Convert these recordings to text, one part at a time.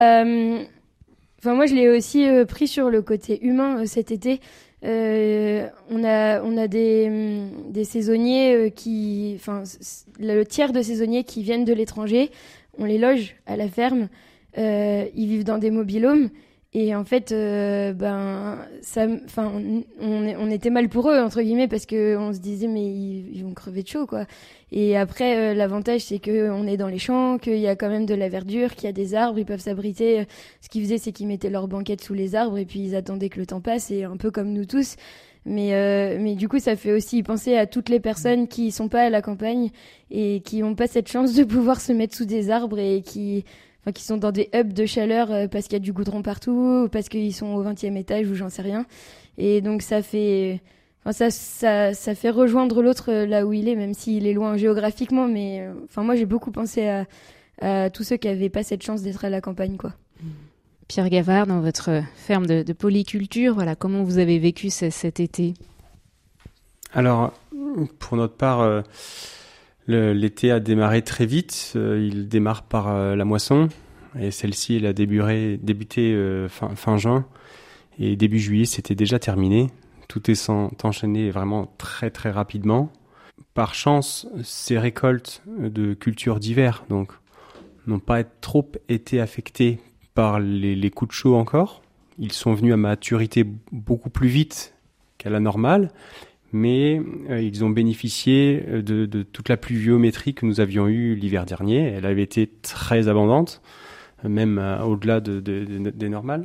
Enfin, moi, je l'ai aussi pris sur le côté humain cet été. On a des saisonniers enfin, le tiers de saisonniers qui viennent de l'étranger, on les loge à la ferme. Ils vivent dans des mobil-homes. Et en fait, enfin, on était mal pour eux entre guillemets parce que on se disait mais ils vont crever de chaud quoi. Et après, l'avantage c'est que on est dans les champs, qu'il y a quand même de la verdure, qu'il y a des arbres, ils peuvent s'abriter. Ce qu'ils faisaient, c'est qu'ils mettaient leur banquette sous les arbres et puis ils attendaient que le temps passe, et un peu comme nous tous. Mais du coup, ça fait aussi penser à toutes les personnes qui sont pas à la campagne et qui ont pas cette chance de pouvoir se mettre sous des arbres et qui sont dans des hubs de chaleur parce qu'il y a du goudron partout, ou parce qu'ils sont au 20e étage ou j'en sais rien. Et donc ça fait, ça fait rejoindre l'autre là où il est, même s'il est loin géographiquement. Mais moi j'ai beaucoup pensé à tous ceux qui avaient pas cette chance d'être à la campagne, quoi. Pierre Gavard, dans votre ferme de polyculture, voilà, comment vous avez vécu cet été ? Alors, pour notre part, l'été a démarré très vite. Il démarre par la moisson, et celle-ci elle a débuté fin juin, et début juillet c'était déjà terminé. Tout est enchaîné vraiment très très rapidement. Par chance, ces récoltes de cultures d'hiver donc n'ont pas trop été affectées par les coups de chaud encore. Ils sont venus à maturité beaucoup plus vite qu'à la normale, mais ils ont bénéficié de toute la pluviométrie que nous avions eue l'hiver dernier. Elle avait été très abondante, même au-delà des normales.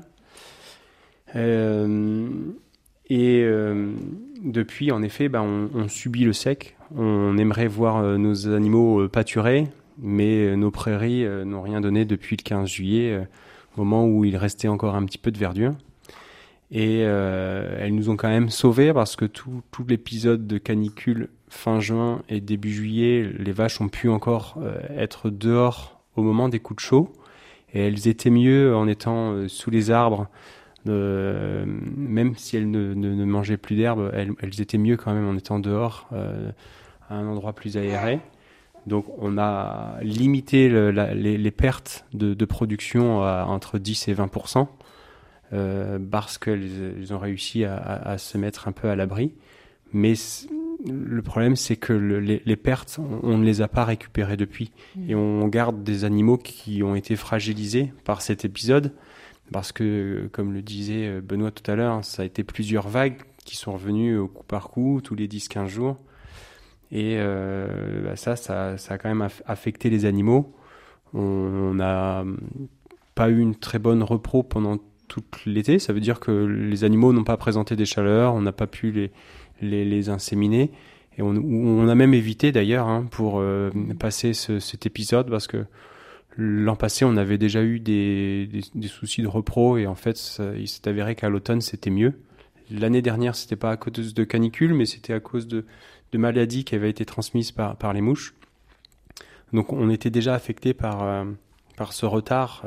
Depuis, en effet, on subit le sec. On aimerait voir nos animaux pâturer, mais nos prairies n'ont rien donné depuis le 15 juillet, au moment où il restait encore un petit peu de verdure. Et elles nous ont quand même sauvés, parce que tout l'épisode de canicule fin juin et début juillet, les vaches ont pu encore être dehors au moment des coups de chaud, et elles étaient mieux en étant sous les arbres. Même si elles ne mangeaient plus d'herbe, elles étaient mieux quand même en étant dehors à un endroit plus aéré. Donc on a limité les pertes de production à entre 10 et 20%. Parce qu'ils ont réussi à se mettre un peu à l'abri. Mais le problème, c'est que les pertes, on ne les a pas récupérées depuis. Et on garde des animaux qui ont été fragilisés par cet épisode, parce que, comme le disait Benoît tout à l'heure, ça a été plusieurs vagues qui sont revenues au coup par coup, tous les 10-15 jours. Et ça a quand même affecté les animaux. On n'a pas eu une très bonne repro pendant tout l'été. Ça veut dire que les animaux n'ont pas présenté des chaleurs, on n'a pas pu les inséminer, et on a même évité d'ailleurs pour passer cet épisode, parce que l'an passé on avait déjà eu des soucis de repro, et en fait il s'est avéré qu'à l'automne c'était mieux. L'année dernière c'était pas à cause de canicule, mais c'était à cause de maladies qui avaient été transmises par les mouches. Donc on était déjà affecté par ce retard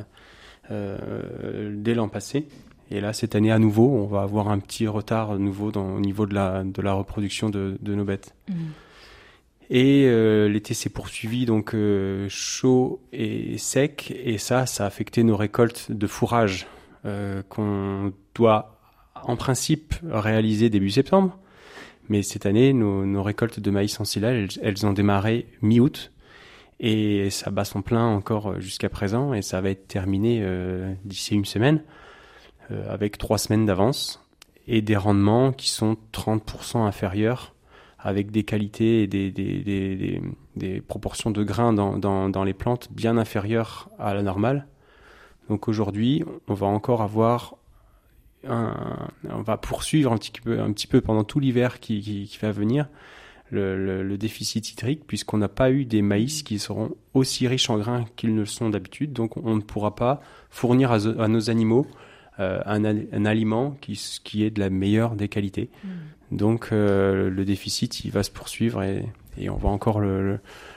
dès l'an passé. Et là, cette année, à nouveau, on va avoir un petit retard nouveau au niveau de la reproduction de nos bêtes. Et l'été s'est poursuivi, donc chaud et sec, et ça a affecté nos récoltes de fourrage qu'on doit, en principe, réaliser début septembre. Mais cette année, nos récoltes de maïs en silage, elles ont démarré mi-août. Et ça bat son plein encore jusqu'à présent, et ça va être terminé d'ici une semaine, avec 3 semaines d'avance, et des rendements qui sont 30% inférieurs, avec des qualités et des proportions de grains dans les plantes bien inférieures à la normale. Donc aujourd'hui, on va encore avoir on va poursuivre un petit peu pendant tout l'hiver qui va venir, le déficit hydrique, puisqu'on n'a pas eu des maïs qui seront aussi riches en grains qu'ils ne le sont d'habitude. Donc on ne pourra pas fournir à nos animaux un aliment qui est de la meilleure des qualités. Donc le déficit il va se poursuivre, et on va encore le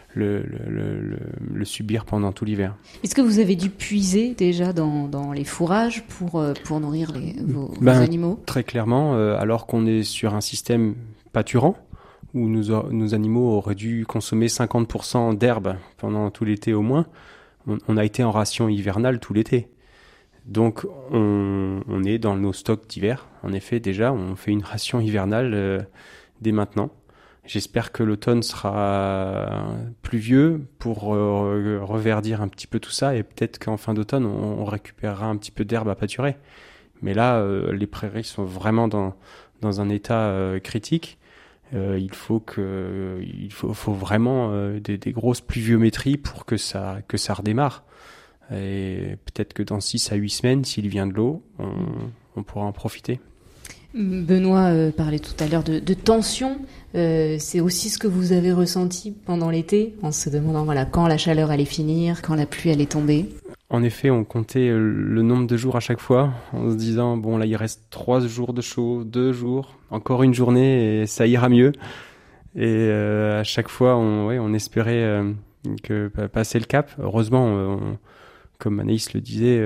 subir pendant tout l'hiver. Est-ce que vous avez dû puiser déjà dans les fourrages pour nourrir vos animaux ? Très clairement, alors qu'on est sur un système pâturant, où nos animaux auraient dû consommer 50% d'herbe pendant tout l'été au moins, on a été en ration hivernale tout l'été. Donc on est dans nos stocks d'hiver. En effet, déjà, on fait une ration hivernale dès maintenant. J'espère que l'automne sera pluvieux pour reverdir un petit peu tout ça, et peut-être qu'en fin d'automne, on récupérera un petit peu d'herbe à pâturer. Mais là, les prairies sont vraiment dans un état critique. Il faut vraiment des grosses pluviométries pour que ça redémarre. Et peut-être que dans 6 à 8 semaines, s'il vient de l'eau, on pourra en profiter. Benoît parlait tout à l'heure de tension. C'est aussi ce que vous avez ressenti pendant l'été, en se demandant quand la chaleur allait finir, quand la pluie allait tomber. En effet, on comptait le nombre de jours à chaque fois, en se disant, bon là il reste 3 jours de chaud, 2 jours, encore une journée et ça ira mieux. Et à chaque fois, on espérait que passer le cap. Heureusement, comme Anaïs le disait,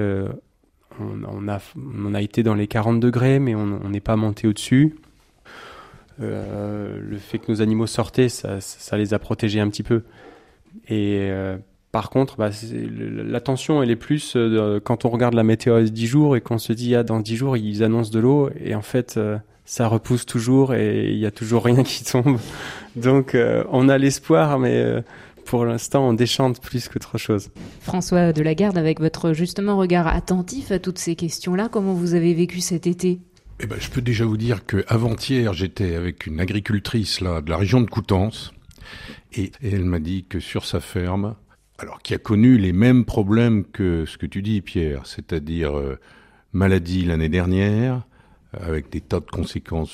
on a été dans les 40 degrés, mais on n'est pas monté au-dessus. Le fait que nos animaux sortaient, ça les a protégés un petit peu. Et par contre, la tension, elle est plus quand on regarde la météo à 10 jours et qu'on se dit, dans 10 jours, ils annoncent de l'eau. Et en fait, ça repousse toujours et il n'y a toujours rien qui tombe. Donc, on a l'espoir, mais pour l'instant, on déchante plus qu'autre chose. François Delagarde, avec votre justement regard attentif à toutes ces questions-là, comment vous avez vécu cet été ? Je peux déjà vous dire que avant-hier, j'étais avec une agricultrice là de la région de Coutances et elle m'a dit que sur sa ferme, alors qui a connu les mêmes problèmes que ce que tu dis, Pierre, c'est-à-dire maladie l'année dernière, avec des tas de conséquences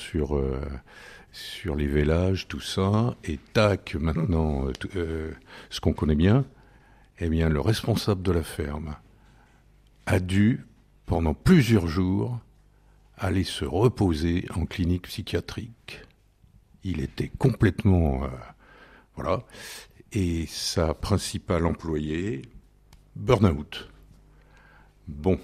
sur les vélages, tout ça, et tac, maintenant, ce qu'on connaît bien, eh bien, le responsable de la ferme a dû, pendant plusieurs jours, aller se reposer en clinique psychiatrique. Il était complètement... voilà. Et sa principale employée, burn-out. Bon.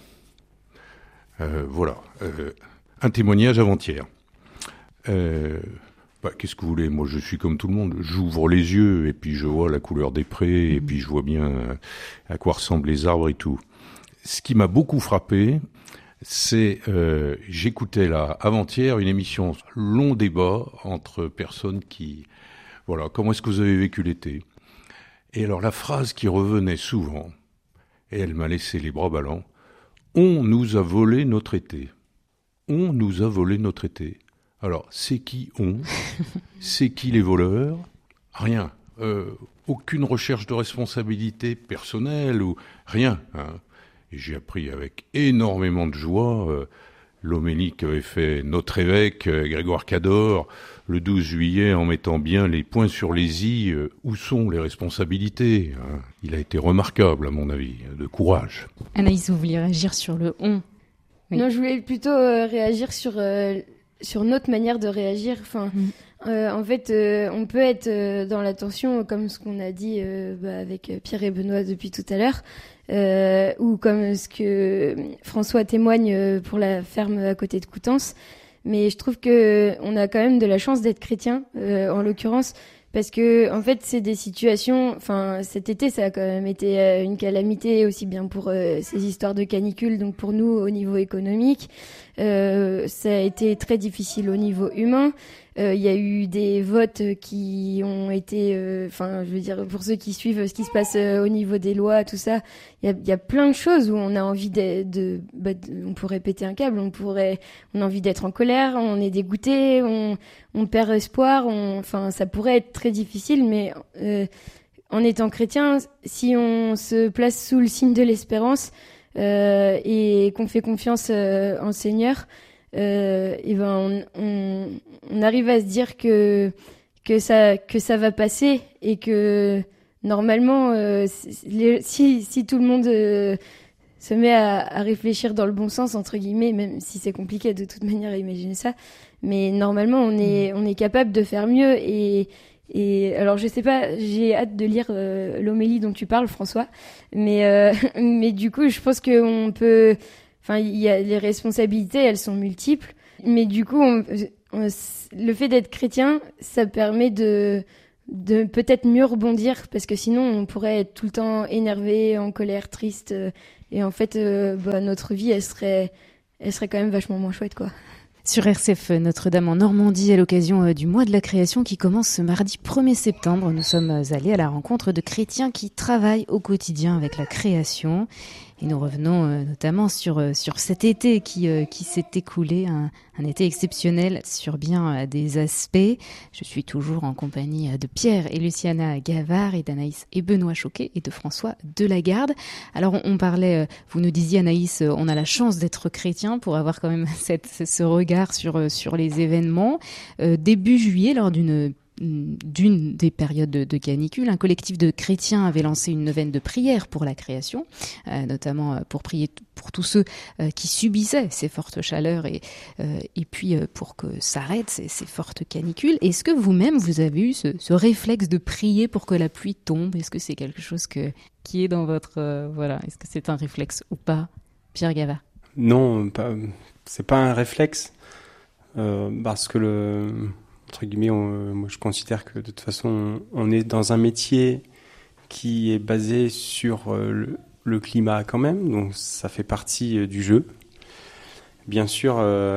Voilà. Un témoignage avant-hier. Qu'est-ce que vous voulez ? Moi, je suis comme tout le monde. J'ouvre les yeux et puis je vois la couleur des prés et puis je vois bien à quoi ressemblent les arbres et tout. Ce qui m'a beaucoup frappé, c'est j'écoutais là avant-hier une émission long débat entre personnes qui voilà, comment est-ce que vous avez vécu l'été ? Et alors la phrase qui revenait souvent, et elle m'a laissé les bras ballants, on nous a volé notre été. On nous a volé notre été. Alors c'est qui on ? C'est qui les voleurs ? Rien. Aucune recherche de responsabilité personnelle ou rien. Hein. Et j'ai appris avec énormément de joie l'homélie qu'avait fait notre évêque Grégoire Cador le 12 juillet en mettant bien les points sur les i. Où sont les responsabilités, hein. Il a été remarquable à mon avis, de courage. Anaïs, vous vouliez réagir sur le on ? Oui. Non, je voulais plutôt réagir sur notre manière de réagir. Enfin, en fait, on peut être dans la tension, comme ce qu'on a dit avec Pierre et Benoît depuis tout à l'heure, ou comme ce que François témoigne pour la ferme à côté de Coutances. Mais je trouve que on a quand même de la chance d'être chrétien, en l'occurrence, parce que en fait, c'est des situations. Enfin, cet été, ça a quand même été une calamité aussi bien pour ces histoires de canicule, donc pour nous au niveau économique. Ça a été très difficile au niveau humain. Il y a eu des votes qui ont été, je veux dire, pour ceux qui suivent ce qui se passe au niveau des lois, tout ça, il y a plein de choses où on a envie on pourrait péter un câble, on a envie d'être en colère, on est dégoûté, on perd espoir, ça pourrait être très difficile, mais en étant chrétien, si on se place sous le signe de l'espérance et qu'on fait confiance en Seigneur, on arrive à se dire que ça va passer et que normalement si tout le monde se met à réfléchir dans le bon sens entre guillemets, même si c'est compliqué de toute manière à imaginer ça, mais normalement on est capable de faire mieux et alors je sais pas, j'ai hâte de lire l'homélie dont tu parles, François, mais du coup je pense que on peut. Enfin, il y a les responsabilités, elles sont multiples. Mais du coup, le fait d'être chrétien, ça permet de de peut-être mieux rebondir, parce que sinon on pourrait être tout le temps énervé, en colère, triste, et en fait notre vie elle serait quand même vachement moins chouette, quoi. Sur RCF Notre-Dame en Normandie, à l'occasion du mois de la création qui commence ce mardi 1er septembre, nous sommes allés à la rencontre de chrétiens qui travaillent au quotidien avec la création. Et nous revenons notamment sur cet été qui s'est écoulé, un été exceptionnel sur bien des aspects. Je suis toujours en compagnie de Pierre et Luciana Gavard et d'Anaïs et Benoît Choquet et de François Delagarde. Alors on parlait, vous nous disiez Anaïs, on a la chance d'être chrétien pour avoir quand même ce regard sur les événements. Début juillet, lors d'une des périodes de canicule, un collectif de chrétiens avait lancé une neuvaine de prière pour la création, notamment pour prier pour tous ceux qui subissaient ces fortes chaleurs et puis pour que s'arrêtent ces fortes canicules. Est-ce que vous-même, vous avez eu ce réflexe de prier pour que la pluie tombe? Est-ce que c'est quelque chose qui est dans votre... est-ce que c'est un réflexe ou pas, Pierre Gavard? Non, c'est pas un réflexe, parce que entre guillemets, moi je considère que de toute façon, on est dans un métier qui est basé sur le climat quand même, donc ça fait partie du jeu. Bien sûr,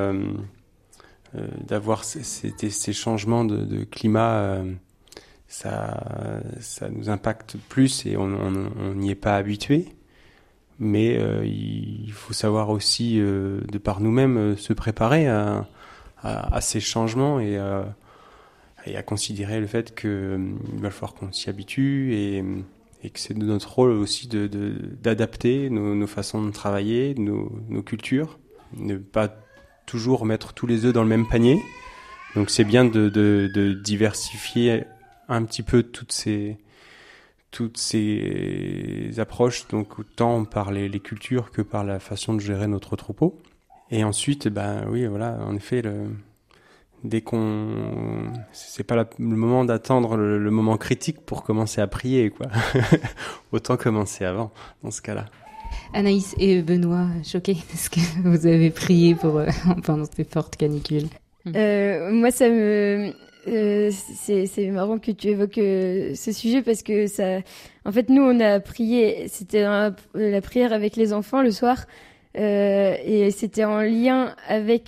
d'avoir ces changements de climat, ça nous impacte plus et on n'y est pas habitué. Mais il faut savoir aussi, de par nous-mêmes, se préparer à ces changements et à considérer le fait qu'il va falloir qu'on s'y habitue et que c'est de notre rôle aussi d'adapter nos façons de travailler, nos cultures, ne pas toujours mettre tous les œufs dans le même panier. Donc c'est bien de diversifier un petit peu toutes ces approches, donc autant par les cultures que par la façon de gérer notre troupeau. Et ensuite, oui, voilà, en effet, c'est pas le moment d'attendre le moment critique pour commencer à prier, quoi. Autant commencer avant, dans ce cas-là. Anaïs et Benoît Choquet, est-ce que vous avez prié pendant ces fortes canicules? Moi, ça me... c'est marrant que tu évoques ce sujet parce que en fait, nous, on a prié, c'était la prière avec les enfants le soir, et c'était en lien avec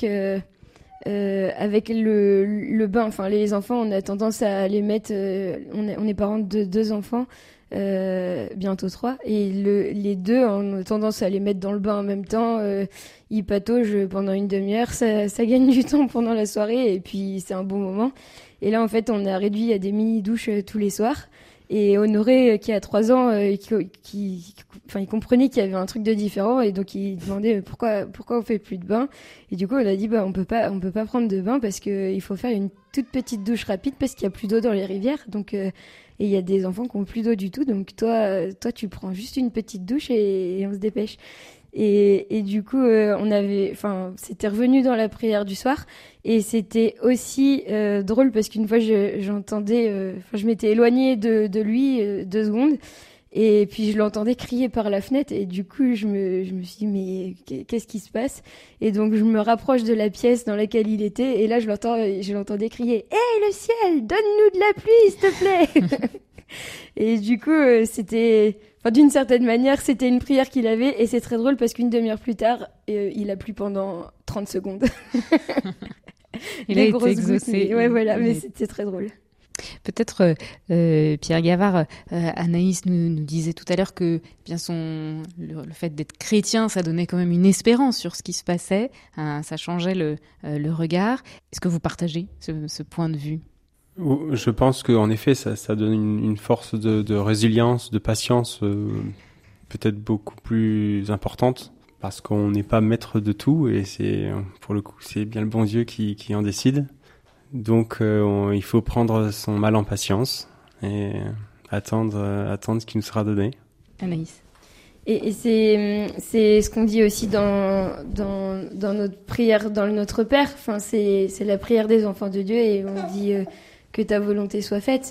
le bain. Enfin, les enfants, on a tendance à les mettre, on est parents de 2 enfants, bientôt 3, et les 2, on a tendance à les mettre dans le bain en même temps, ils pataugent pendant une demi-heure, ça gagne du temps pendant la soirée, et puis c'est un bon moment. Et là, en fait, on a réduit à des mini-douches tous les soirs. Et Honoré, qui a 3 ans, il comprenait qu'il y avait un truc de différent, et donc il demandait pourquoi on fait plus de bain. Et du coup, on a dit, on peut pas prendre de bain parce que il faut faire une toute petite douche rapide parce qu'il y a plus d'eau dans les rivières. Donc, et il y a des enfants qui ont plus d'eau du tout. Donc, toi, tu prends juste une petite douche et on se dépêche. Et du coup, c'était revenu dans la prière du soir, et c'était aussi drôle parce qu'une fois j'entendais, je m'étais éloignée de lui 2 secondes, et puis je l'entendais crier par la fenêtre, et du coup je me suis dit mais qu'est-ce qui se passe? Et donc je me rapproche de la pièce dans laquelle il était, et là je l'entendais crier hey le ciel, donne-nous de la pluie s'il te plaît. Et du coup c'était... d'une certaine manière, c'était une prière qu'il avait, et c'est très drôle parce qu'une demi-heure plus tard, il a plu pendant 30 secondes. Il a été exaucé. Ouais, voilà, mais c'était très drôle. Peut-être Pierre Gavard, Anaïs nous disait tout à l'heure que bien le fait d'être chrétien, ça donnait quand même une espérance sur ce qui se passait, ça changeait le regard. Est-ce que vous partagez ce point de vue? Je pense qu'en effet, ça donne une force de résilience, de patience peut-être beaucoup plus importante, parce qu'on n'est pas maître de tout, et pour le coup, c'est bien le bon Dieu qui en décide. Donc il faut prendre son mal en patience et attendre ce qui nous sera donné. Anaïs. Et c'est ce qu'on dit aussi dans notre prière, dans le Notre Père. Enfin, c'est la prière des enfants de Dieu, et on dit que ta volonté soit faite.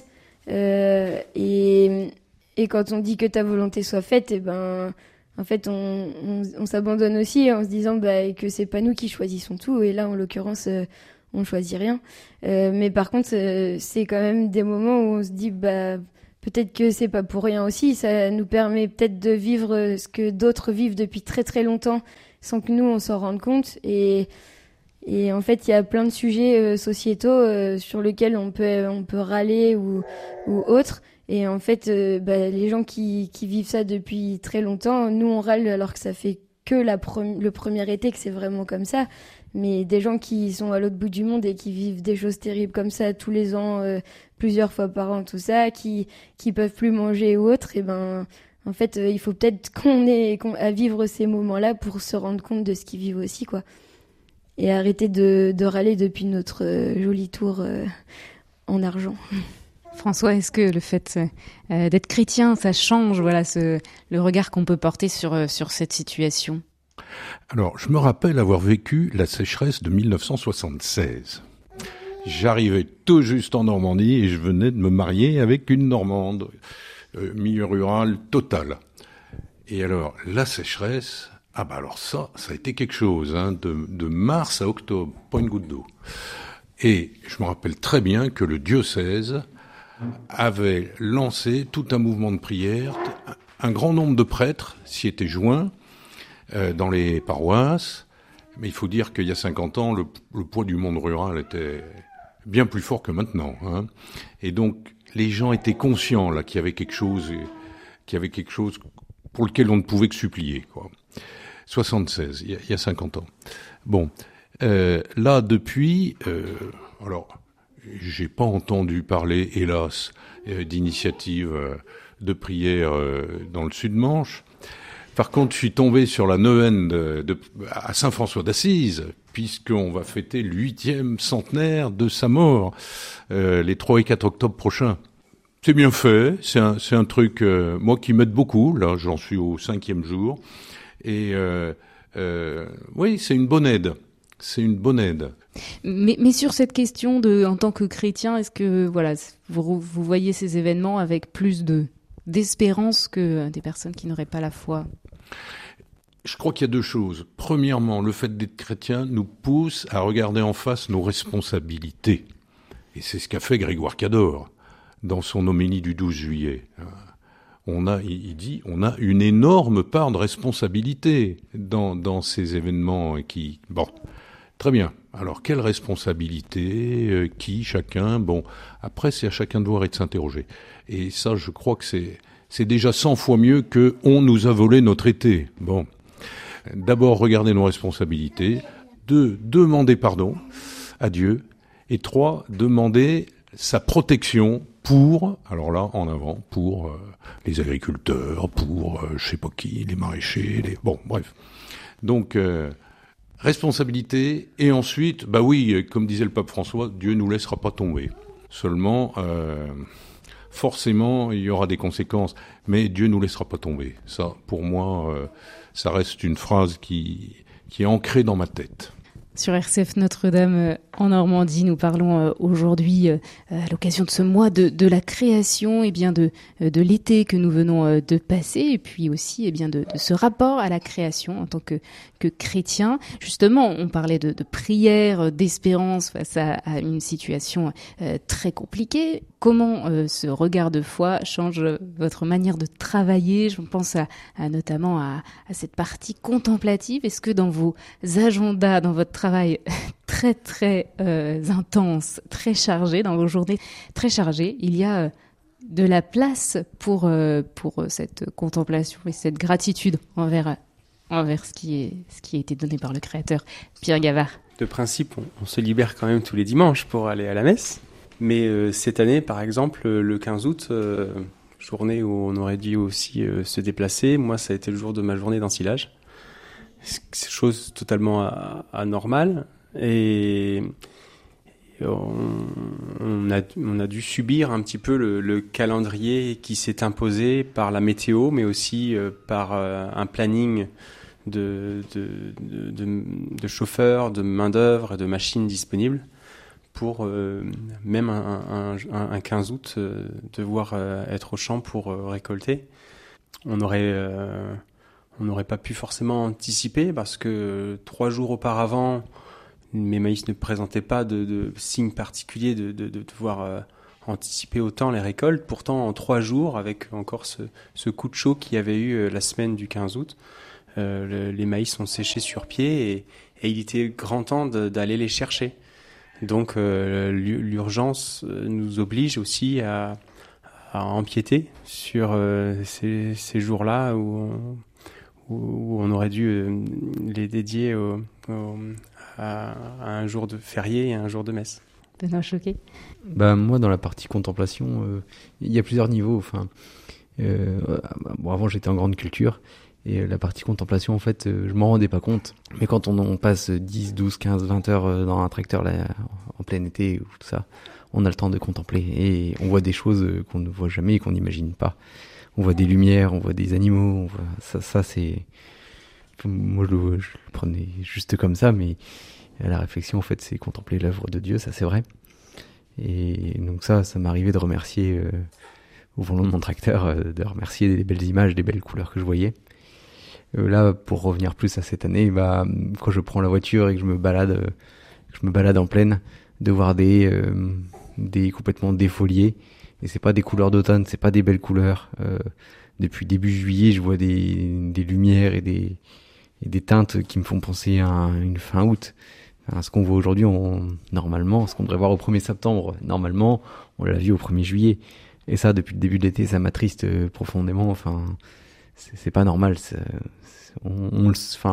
Et quand on dit que ta volonté soit faite, en fait, on s'abandonne aussi en se disant que c'est pas nous qui choisissons tout. Et là, en l'occurrence, on choisit rien. Mais par contre, c'est quand même des moments où on se dit, peut-être que c'est pas pour rien aussi. Ça nous permet peut-être de vivre ce que d'autres vivent depuis très très longtemps, sans que nous on s'en rende compte. Et en fait, il y a plein de sujets sociétaux sur lesquels on peut râler ou autre. Et en fait, les gens qui vivent ça depuis très longtemps, nous on râle alors que ça fait que le premier été que c'est vraiment comme ça. Mais des gens qui sont à l'autre bout du monde et qui vivent des choses terribles comme ça tous les ans, plusieurs fois par an, tout ça, qui peuvent plus manger ou autre, et en fait, il faut peut-être qu'on à vivre ces moments-là pour se rendre compte de ce qu'ils vivent aussi, quoi. Et arrêter de râler depuis notre joli tour en argent. François, est-ce que le fait d'être chrétien, ça change le regard qu'on peut porter sur cette situation ? Alors, je me rappelle avoir vécu la sécheresse de 1976. J'arrivais tout juste en Normandie et je venais de me marier avec une Normande, milieu rural total. Et alors, la sécheresse, alors ça a été quelque chose, de mars à octobre, pas une goutte d'eau. Et je me rappelle très bien que le diocèse avait lancé tout un mouvement de prière, un grand nombre de prêtres s'y étaient joints dans les paroisses, mais il faut dire qu'il y a 50 ans, le poids du monde rural était bien plus fort que maintenant. Et donc, les gens étaient conscients là qu'il y avait quelque chose pour lequel on ne pouvait que supplier, quoi. 76, il y a 50 ans. Bon, là depuis, alors j'ai pas entendu parler, hélas, d'initiatives de prière dans le Sud-Manche. Par contre, je suis tombé sur la neuvaine à Saint-François d'Assise, puisqu'on va fêter le 8e centenaire de sa mort, les 3 et 4 octobre prochains. C'est bien fait, c'est un truc, moi, qui m'aide beaucoup. Là, j'en suis au 5e jour. Et oui, c'est une bonne aide. C'est une bonne aide. Mais sur cette question en tant que chrétien, est-ce que vous voyez ces événements avec plus d'espérance que des personnes qui n'auraient pas la foi? Je crois qu'il y a deux choses. Premièrement, le fait d'être chrétien nous pousse à regarder en face nos responsabilités. Et c'est ce qu'a fait Grégoire Cadore dans son homélie du 12 juillet. Il dit, on a une énorme part de responsabilité dans ces événements bon, très bien. Alors, quelle responsabilité, qui, chacun, bon, après, c'est à chacun de voir et de s'interroger. Et ça, je crois que c'est déjà 100 fois mieux que on nous a volé notre été. Bon. D'abord, regarder nos responsabilités. 2, demander pardon à Dieu. Et 3, demander sa protection alors là, en avant, pour les agriculteurs, pour je sais pas qui, les maraîchers, bon, bref. Donc, responsabilité, et ensuite, oui, comme disait le pape François, Dieu nous laissera pas tomber. Seulement, forcément, il y aura des conséquences, mais Dieu nous laissera pas tomber. Ça, pour moi, ça reste une phrase qui est ancrée dans ma tête. Sur RCF Notre-Dame en Normandie, nous parlons aujourd'hui à l'occasion de ce mois de la création, et bien de l'été que nous venons de passer, et puis aussi de ce rapport à la création en tant que chrétien. Justement, on parlait de prière, d'espérance face à une situation très compliquée. Comment ce regard de foi change votre manière de travailler? Je pense notamment à cette partie contemplative. Est-ce que dans vos agendas, dans votre travail très très intense, très chargé, dans vos journées très chargées, il y a de la place pour cette contemplation et cette gratitude envers ce qui a été donné par le Créateur? Pierre Gavard. De principe, on se libère quand même tous les dimanches pour aller à la messe. Mais cette année, par exemple, le 15 août, journée où on aurait dû aussi se déplacer, moi, ça a été le jour de ma journée d'ensilage. C'est chose totalement anormale. Et on a dû subir un petit peu le calendrier qui s'est imposé par la météo, mais aussi par un planning de chauffeurs, de main-d'œuvre et de machines disponibles pour même un 15 août devoir être au champ pour récolter. On n'aurait pas pu forcément anticiper parce que 3 jours auparavant, mes maïs ne présentaient pas de signes particuliers de devoir anticiper autant les récoltes. Pourtant, en 3 jours, avec encore ce coup de chaud qu'il y avait eu la semaine du 15 août, les maïs ont séché sur pied et il était grand temps d'aller les chercher. Donc l'urgence nous oblige aussi à empiéter sur ces jours-là où on aurait dû les dédier à un jour de férié et à un jour de messe. Benoît Choquet. Moi, dans la partie contemplation, il y a plusieurs niveaux. Avant, j'étais en grande culture. Et la partie contemplation, en fait, je m'en rendais pas compte. Mais quand on passe 10, 12, 15, 20 heures dans un tracteur là, en plein été ou tout ça, on a le temps de contempler. Et on voit des choses qu'on ne voit jamais et qu'on n'imagine pas. On voit des lumières, on voit des animaux. Ça c'est... Moi, je le prenais juste comme ça, mais la réflexion, en fait, c'est contempler l'œuvre de Dieu, ça c'est vrai. Et donc ça m'arrivait de remercier, au volant de mon tracteur, de remercier des belles images, des belles couleurs que je voyais. Là, pour revenir plus à cette année, quand je prends la voiture et que je me balade en plaine, de voir des complètement défoliés, et c'est pas des couleurs d'automne, c'est pas des belles couleurs. Depuis début juillet, je vois des lumières et des teintes qui me font penser à une fin août. Enfin, ce qu'on voit aujourd'hui, normalement, ce qu'on devrait voir au 1er septembre, normalement, on l'a vu au 1er juillet. Et ça, depuis le début de l'été, ça m'attriste profondément. Enfin, c'est pas normal. On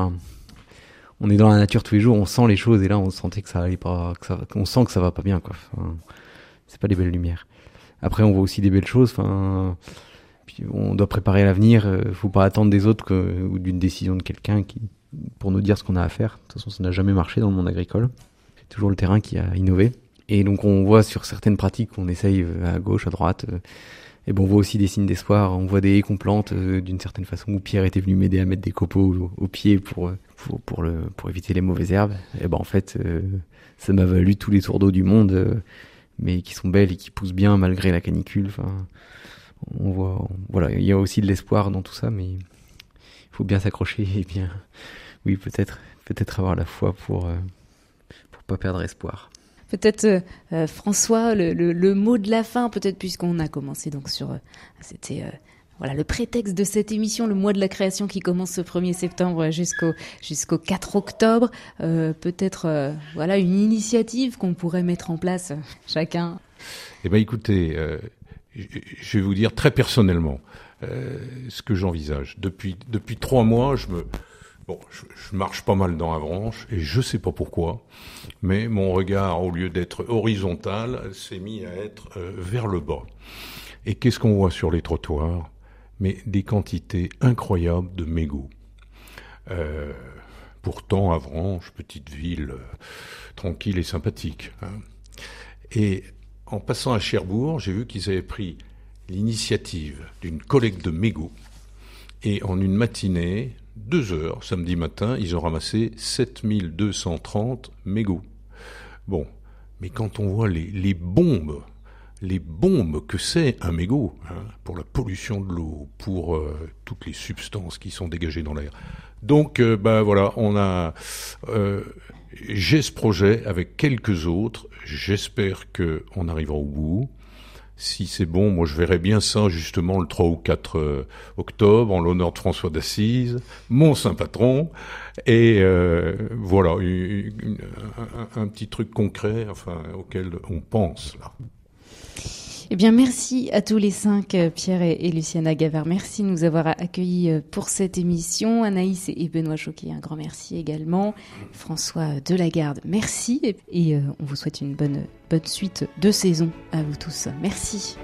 est dans la nature tous les jours, on sent les choses, et là, on sentait que ça allait pas, on sent que ça va pas bien, quoi. Enfin, c'est pas des belles lumières. Après, on voit aussi des belles choses. Enfin, puis on doit préparer l'avenir. Faut pas attendre des autres ou d'une décision de quelqu'un pour nous dire ce qu'on a à faire. De toute façon, ça n'a jamais marché dans le monde agricole. C'est toujours le terrain qui a innové. Et donc, on voit sur certaines pratiques qu'on essaye à gauche, à droite. Et on voit aussi des signes d'espoir. On voit des haies qu'on plante d'une certaine façon, où Pierre était venu m'aider à mettre des copeaux au pied pour éviter les mauvaises herbes. Et en fait, ça m'a valu tous les tours d'eau du monde, mais qui sont belles et qui poussent bien malgré la canicule. Enfin, on voit, voilà, il y a aussi de l'espoir dans tout ça, mais il faut bien s'accrocher et bien, oui, peut-être avoir la foi pour pas perdre espoir. Peut-être François, le mot de la fin, peut-être, puisqu'on a commencé donc c'était le prétexte de cette émission, le mois de la création qui commence ce 1er septembre jusqu'au 4 octobre. Peut-être une initiative qu'on pourrait mettre en place chacun. Écoutez, je vais vous dire très personnellement ce que j'envisage. Depuis 3 mois, je marche pas mal dans Avranches et je sais pas pourquoi, mais mon regard, au lieu d'être horizontal, s'est mis à être vers le bas. Et qu'est-ce qu'on voit sur les trottoirs ? Mais des quantités incroyables de mégots. Pourtant, Avranches, petite ville tranquille et sympathique. Et en passant à Cherbourg, j'ai vu qu'ils avaient pris l'initiative d'une collecte de mégots. Et en une matinée, 2 heures, samedi matin, ils ont ramassé 7230 mégots. Bon, mais quand on voit les bombes que c'est un mégot, pour la pollution de l'eau, pour toutes les substances qui sont dégagées dans l'air. Donc, j'ai ce projet avec quelques autres. J'espère qu'on arrivera au bout. Si c'est bon, moi je verrai bien ça justement le 3 ou 4 octobre en l'honneur de François d'Assise, mon saint patron, et un petit truc concret, auquel on pense là. Eh bien, merci à tous les 5, Pierre et Luciana Gavard. Merci de nous avoir accueillis pour cette émission. Anaïs et Benoît Choquet, un grand merci également. François Delagarde, merci. Et on vous souhaite une bonne suite de saison à vous tous. Merci.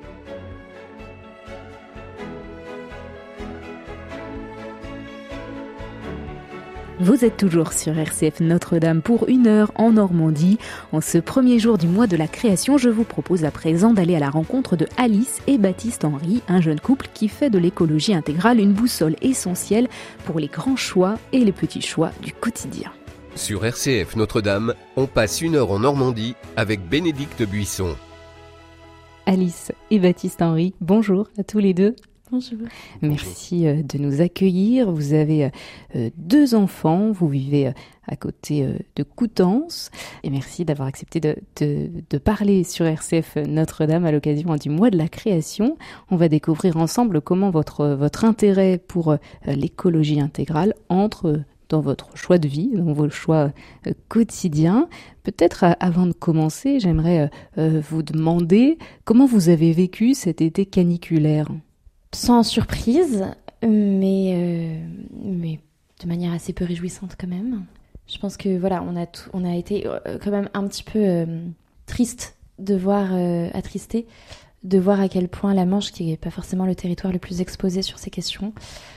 Vous êtes toujours sur RCF Notre-Dame pour 1 heure en Normandie. En ce 1er jour du mois de la création, je vous propose à présent d'aller à la rencontre de Alice et Baptiste Henry, un jeune couple qui fait de l'écologie intégrale une boussole essentielle pour les grands choix et les petits choix du quotidien. Sur RCF Notre-Dame, on passe 1 heure en Normandie avec Bénédicte Buisson. Alice et Baptiste Henry, bonjour à tous les deux. Bonjour. Merci de nous accueillir. Vous avez 2 enfants, vous vivez à côté de Coutances. Et merci d'avoir accepté de parler sur RCF Notre-Dame à l'occasion du mois de la création. On va découvrir ensemble comment votre intérêt pour l'écologie intégrale entre dans votre choix de vie, dans vos choix quotidiens. Peut-être avant de commencer, j'aimerais vous demander comment vous avez vécu cet été caniculaire. Sans surprise, mais de manière assez peu réjouissante quand même. Je pense que voilà, on a été quand même un petit peu triste de voir, attristé, de voir à quel point la Manche, qui n'est pas forcément le territoire le plus exposé sur ces questions,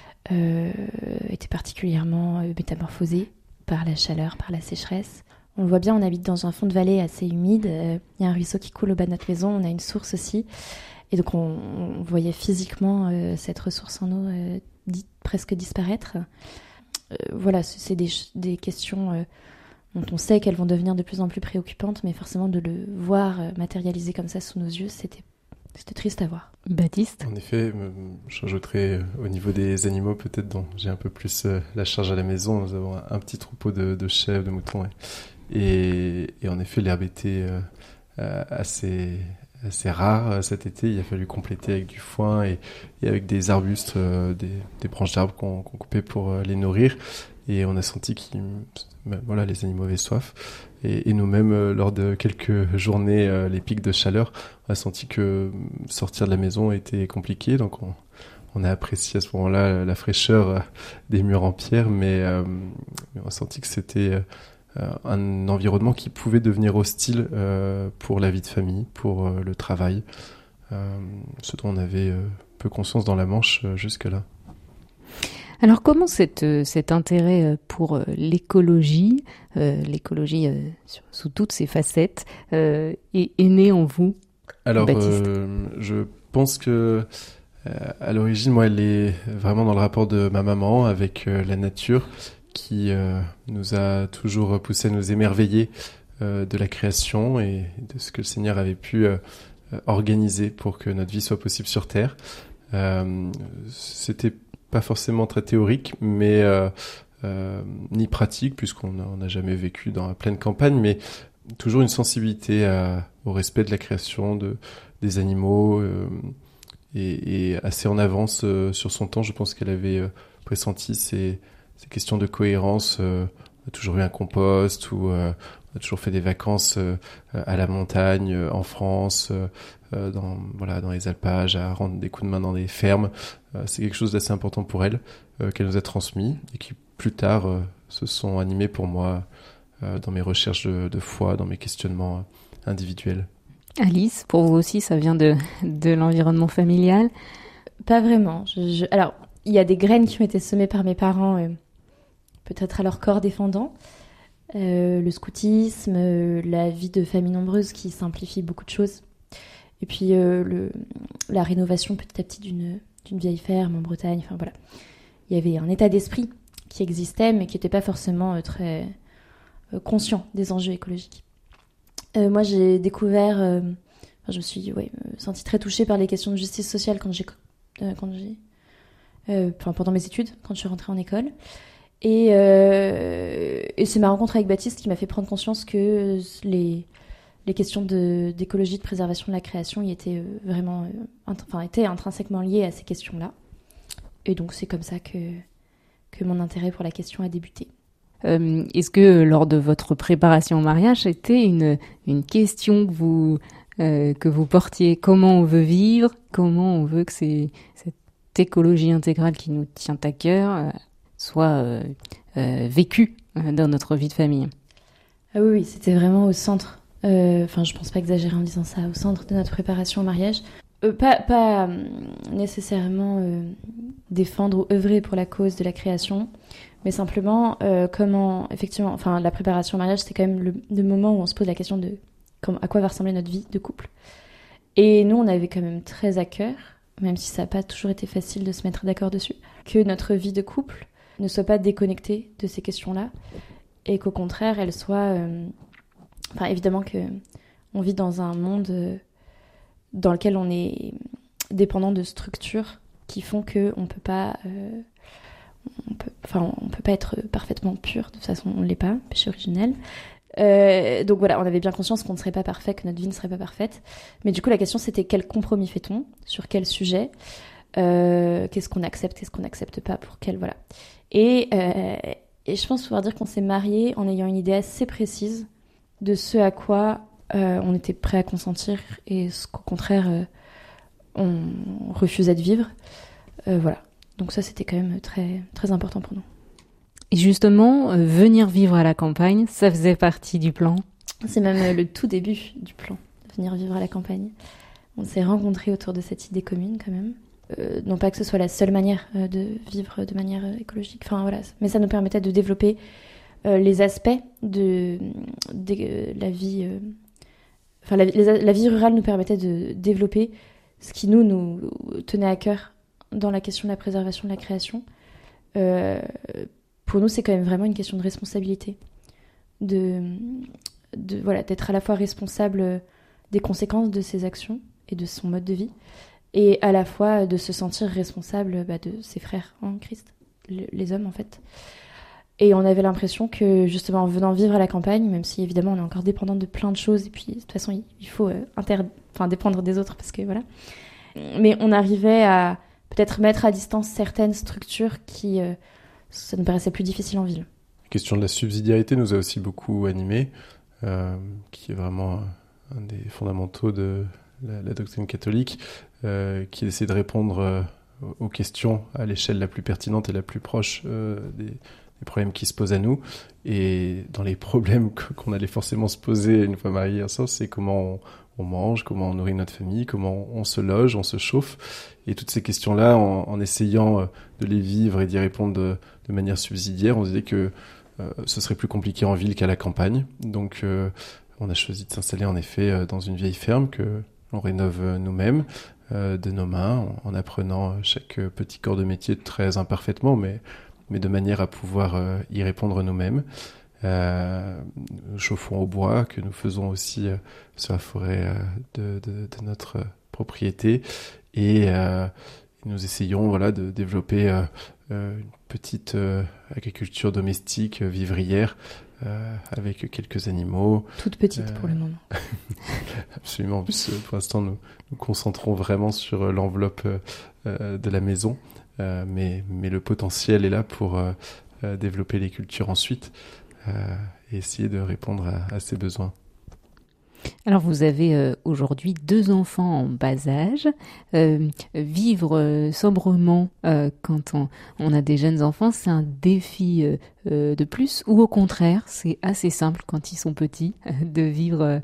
était particulièrement métamorphosée par la chaleur, par la sécheresse. On le voit bien, on habite dans un fond de vallée assez humide. Il y a un ruisseau qui coule au bas de notre maison, on a une source aussi. Et donc on voyait physiquement cette ressource en eau presque disparaître. Voilà, c'est des questions dont on sait qu'elles vont devenir de plus en plus préoccupantes, mais forcément de le voir matérialisé comme ça sous nos yeux, c'était triste à voir. Baptiste ? En effet, j'ajouterais au niveau des animaux, peut-être dont j'ai un peu plus la charge à la maison. Nous avons un petit troupeau de chèvres, de moutons. Et en effet, l'herbe était assez rare cet été. Il a fallu compléter avec du foin et avec des arbustes, des branches d'arbres qu'on coupait pour les nourrir. Et on a senti les animaux avaient soif. Et nous-mêmes, lors de quelques journées, les pics de chaleur, on a senti que sortir de la maison était compliqué. Donc on a apprécié à ce moment-là la fraîcheur des murs en pierre, mais on a senti que c'était un environnement qui pouvait devenir hostile pour la vie de famille, pour le travail, ce dont on avait peu conscience dans la Manche jusque-là. Alors comment cet intérêt pour l'écologie sous toutes ses facettes, est né en vous, Alors, Baptiste ? Je pense que à l'origine, moi, elle est vraiment dans le rapport de ma maman avec la nature, qui nous a toujours poussé à nous émerveiller de la création et de ce que le Seigneur avait pu organiser pour que notre vie soit possible sur Terre. C'était pas forcément très théorique, mais ni pratique, puisqu'on n'a jamais vécu dans la pleine campagne, mais toujours une sensibilité au respect de la création des animaux et assez en avance sur son temps. Je pense qu'elle avait pressenti ces questions de cohérence. On a toujours eu un compost, ou on a toujours fait des vacances à la montagne, en France, dans les alpages, à rendre des coups de main dans des fermes. C'est quelque chose d'assez important pour elle, qu'elle nous a transmis, et qui plus tard se sont animés pour moi dans mes recherches de foi, dans mes questionnements individuels. Alice, pour vous aussi, ça vient de l'environnement familial ? Pas vraiment. Alors, il y a des graines qui ont été semées par mes parents, peut-être à leur corps défendant. Le scoutisme, la vie de famille nombreuse qui simplifie beaucoup de choses. Et puis la rénovation petit à petit d'une vieille ferme en Bretagne. Enfin voilà, il y avait un état d'esprit qui existait, mais qui n'était pas forcément très conscient des enjeux écologiques. Moi, j'ai découvert, je me suis sentie très touchée par les questions de justice sociale pendant mes études, quand je suis rentrée en école. Et c'est ma rencontre avec Baptiste qui m'a fait prendre conscience que les questions d'écologie, de préservation de la création y étaient vraiment, étaient intrinsèquement liées à ces questions-là. Et donc c'est comme ça que mon intérêt pour la question a débuté. Est-ce que lors de votre préparation au mariage, c'était une question que vous portiez ? Comment on veut vivre ? Comment on veut que cette écologie intégrale qui nous tient à cœur soit vécue dans notre vie de famille ? Ah oui, c'était vraiment au centre. Je pense pas exagérer en disant ça, au centre de notre préparation au mariage. Pas nécessairement défendre ou œuvrer pour la cause de la création, mais simplement comment, effectivement, la préparation au mariage, c'était quand même le moment où on se pose la question de à quoi va ressembler notre vie de couple. Et nous, on avait quand même très à cœur, même si ça n'a pas toujours été facile de se mettre d'accord dessus, que notre vie de couple ne soit pas déconnectée de ces questions-là, et qu'au contraire, elle soit... évidemment qu'on vit dans un monde dans lequel on est dépendant de structures qui font que on peut pas être parfaitement pur. De toute façon, on l'est pas, péché originel. Donc voilà, on avait bien conscience qu'on ne serait pas parfait, que notre vie ne serait pas parfaite. Mais du coup, la question, c'était quel compromis fait-on, sur quel sujet, qu'est-ce qu'on accepte, qu'est-ce qu'on n'accepte pas, pour quel, voilà. Et je pense pouvoir dire qu'on s'est mariés en ayant une idée assez précise de ce à quoi on était prêt à consentir et ce qu'au contraire on refusait de vivre. Voilà. Donc ça, c'était quand même très, très important pour nous. Et justement, venir vivre à la campagne, ça faisait partie du plan? C'est même le tout début du plan, venir vivre à la campagne. On s'est rencontrés autour de cette idée commune quand même. Non pas que ce soit la seule manière de vivre de manière écologique, enfin voilà, mais ça nous permettait de développer les aspects de la vie. La vie rurale nous permettait de développer ce qui nous tenait à cœur dans la question de la préservation de la création. Pour nous, c'est quand même vraiment une question de responsabilité, d'être à la fois responsable des conséquences de ses actions et de son mode de vie, et à la fois de se sentir responsable de ses frères en Christ, les hommes en fait. Et on avait l'impression que justement en venant vivre à la campagne, même si évidemment on est encore dépendant de plein de choses, et puis de toute façon il faut dépendre des autres parce que voilà, mais on arrivait à peut-être mettre à distance certaines structures qui ça nous paraissait plus difficile en ville. La question de la subsidiarité nous a aussi beaucoup animés, qui est vraiment un des fondamentaux de la doctrine catholique, qui essaie de répondre aux questions à l'échelle la plus pertinente et la plus proche des problèmes qui se posent à nous. Et dans les problèmes qu'on allait forcément se poser une fois mariés ensemble, c'est comment on mange, comment on nourrit notre famille, comment on se loge, on se chauffe. Et toutes ces questions-là, en essayant de les vivre et d'y répondre de manière subsidiaire, on se disait que ce serait plus compliqué en ville qu'à la campagne. Donc on a choisi de s'installer en effet dans une vieille ferme que l'on rénove nous-mêmes, de nos mains, en apprenant chaque petit corps de métier très imparfaitement, mais de manière à pouvoir y répondre nous-mêmes. Nous chauffons au bois, que nous faisons aussi sur la forêt de notre propriété, et nous essayons de développer une petite agriculture domestique, vivrière, avec quelques animaux. Toute petite pour le moment. Absolument. Pour l'instant, nous concentrons vraiment sur l'enveloppe de la maison, mais le potentiel est là pour développer les cultures ensuite et essayer de répondre à ces besoins. Alors vous avez aujourd'hui 2 enfants en bas âge. Vivre sobrement quand on a des jeunes enfants, c'est un défi de plus, ou au contraire, c'est assez simple quand ils sont petits de vivre,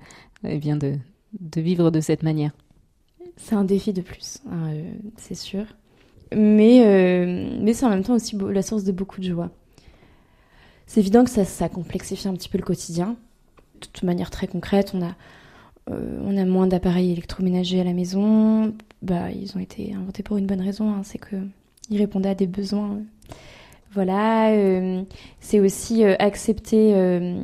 de vivre de cette manière? C'est un défi de plus, c'est sûr. Mais c'est en même temps aussi la source de beaucoup de joie. C'est évident que ça complexifie un petit peu le quotidien. De toute manière très concrète, on a moins d'appareils électroménagers à la maison. Ils ont été inventés pour une bonne raison, c'est qu'ils répondaient à des besoins. Voilà. C'est aussi accepter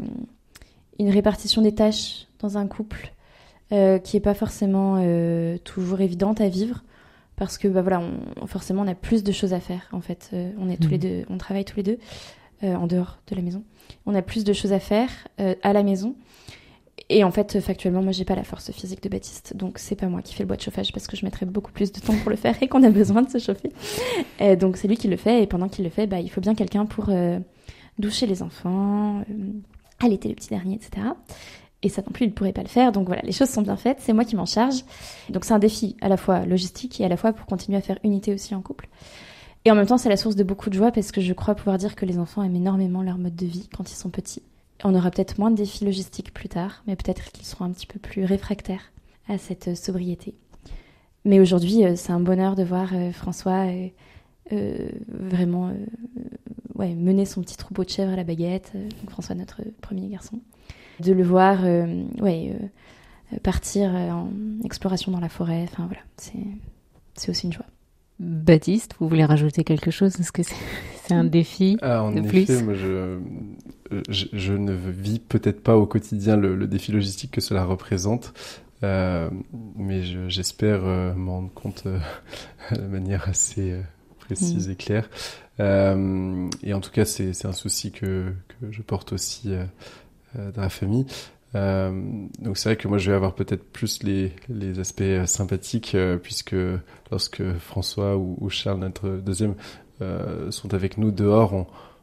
une répartition des tâches dans un couple qui est pas forcément toujours évidente à vivre, parce que forcément on a plus de choses à faire en fait. On est tous les deux, on travaille tous les deux. En dehors de la maison. On a plus de choses à faire à la maison. Et en fait, factuellement, moi, j'ai pas la force physique de Baptiste. Donc, c'est pas moi qui fais le bois de chauffage parce que je mettrais beaucoup plus de temps pour le faire et qu'on a besoin de se chauffer. Donc, c'est lui qui le fait. Et pendant qu'il le fait, il faut bien quelqu'un pour doucher les enfants, allaiter le petit dernier, etc. Et ça non plus, il pourrait pas le faire. Donc voilà, les choses sont bien faites. C'est moi qui m'en charge. Donc, c'est un défi à la fois logistique et à la fois pour continuer à faire unité aussi en couple. Et en même temps, c'est la source de beaucoup de joie parce que je crois pouvoir dire que les enfants aiment énormément leur mode de vie quand ils sont petits. On aura peut-être moins de défis logistiques plus tard, mais peut-être qu'ils seront un petit peu plus réfractaires à cette sobriété. Mais aujourd'hui, c'est un bonheur de voir François vraiment mener son petit troupeau de chèvres à la baguette. Donc François, notre premier garçon. De le voir partir en exploration dans la forêt. Enfin voilà, c'est aussi une joie. Baptiste, vous voulez rajouter quelque chose? Est-ce que c'est un défi de plus? En effet, moi je ne vis peut-être pas au quotidien le défi logistique que cela représente. mais j'espère m'en rendre compte de manière assez précise et claire. Et en tout cas, c'est un souci que je porte aussi dans la famille. Donc c'est vrai que moi je vais avoir peut-être plus les aspects sympathiques puisque lorsque François ou Charles, notre deuxième, sont avec nous dehors,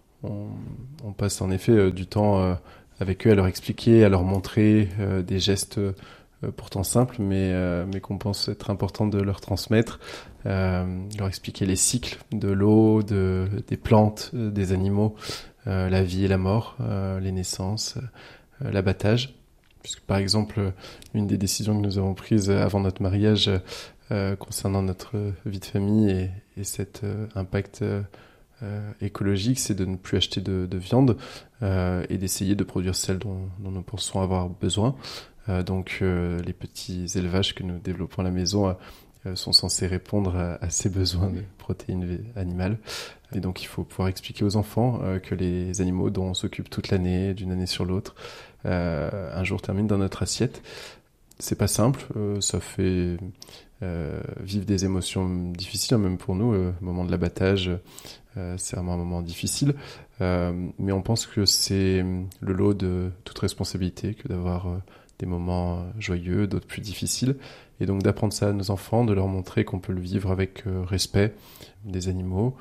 on passe en effet du temps avec eux à leur expliquer, à leur montrer des gestes pourtant simples mais qu'on pense être important de leur transmettre, leur expliquer les cycles de l'eau, des plantes, des animaux, la vie et la mort, les naissances, l'abattage. Puisque par exemple, une des décisions que nous avons prises avant notre mariage concernant notre vie de famille et cet impact écologique, c'est de ne plus acheter de viande et d'essayer de produire celle dont nous pensons avoir besoin. Donc les petits élevages que nous développons à la maison sont censés répondre à ces besoins de protéines animales. Et donc il faut pouvoir expliquer aux enfants que les animaux dont on s'occupe toute l'année, d'une année sur l'autre, un jour terminent dans notre assiette. C'est pas simple, ça fait vivre des émotions difficiles, même pour nous. Le moment de l'abattage, c'est vraiment un moment difficile, mais on pense que c'est le lot de toute responsabilité que d'avoir des moments joyeux, d'autres plus difficiles, et donc d'apprendre ça à nos enfants, de leur montrer qu'on peut le vivre avec respect des animaux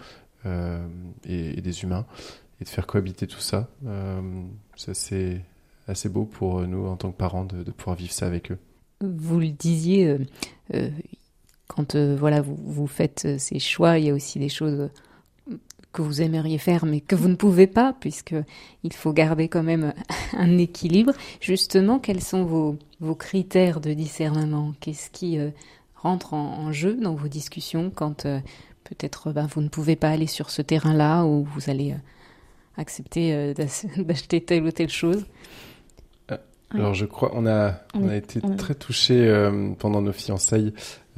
et des humains, et de faire cohabiter tout ça. Ça c'est assez beau pour nous en tant que parents de pouvoir vivre ça avec eux. Vous le disiez, quand voilà, vous faites ces choix, il y a aussi des choses que vous aimeriez faire mais que vous ne pouvez pas, puisqu'il faut garder quand même un équilibre. Justement, quels sont vos critères de discernement ? Qu'est-ce qui rentre en jeu dans vos discussions quand peut-être vous ne pouvez pas aller sur ce terrain-là ou vous allez accepter d'acheter telle ou telle chose ? Alors je crois on a été très touchés pendant nos fiançailles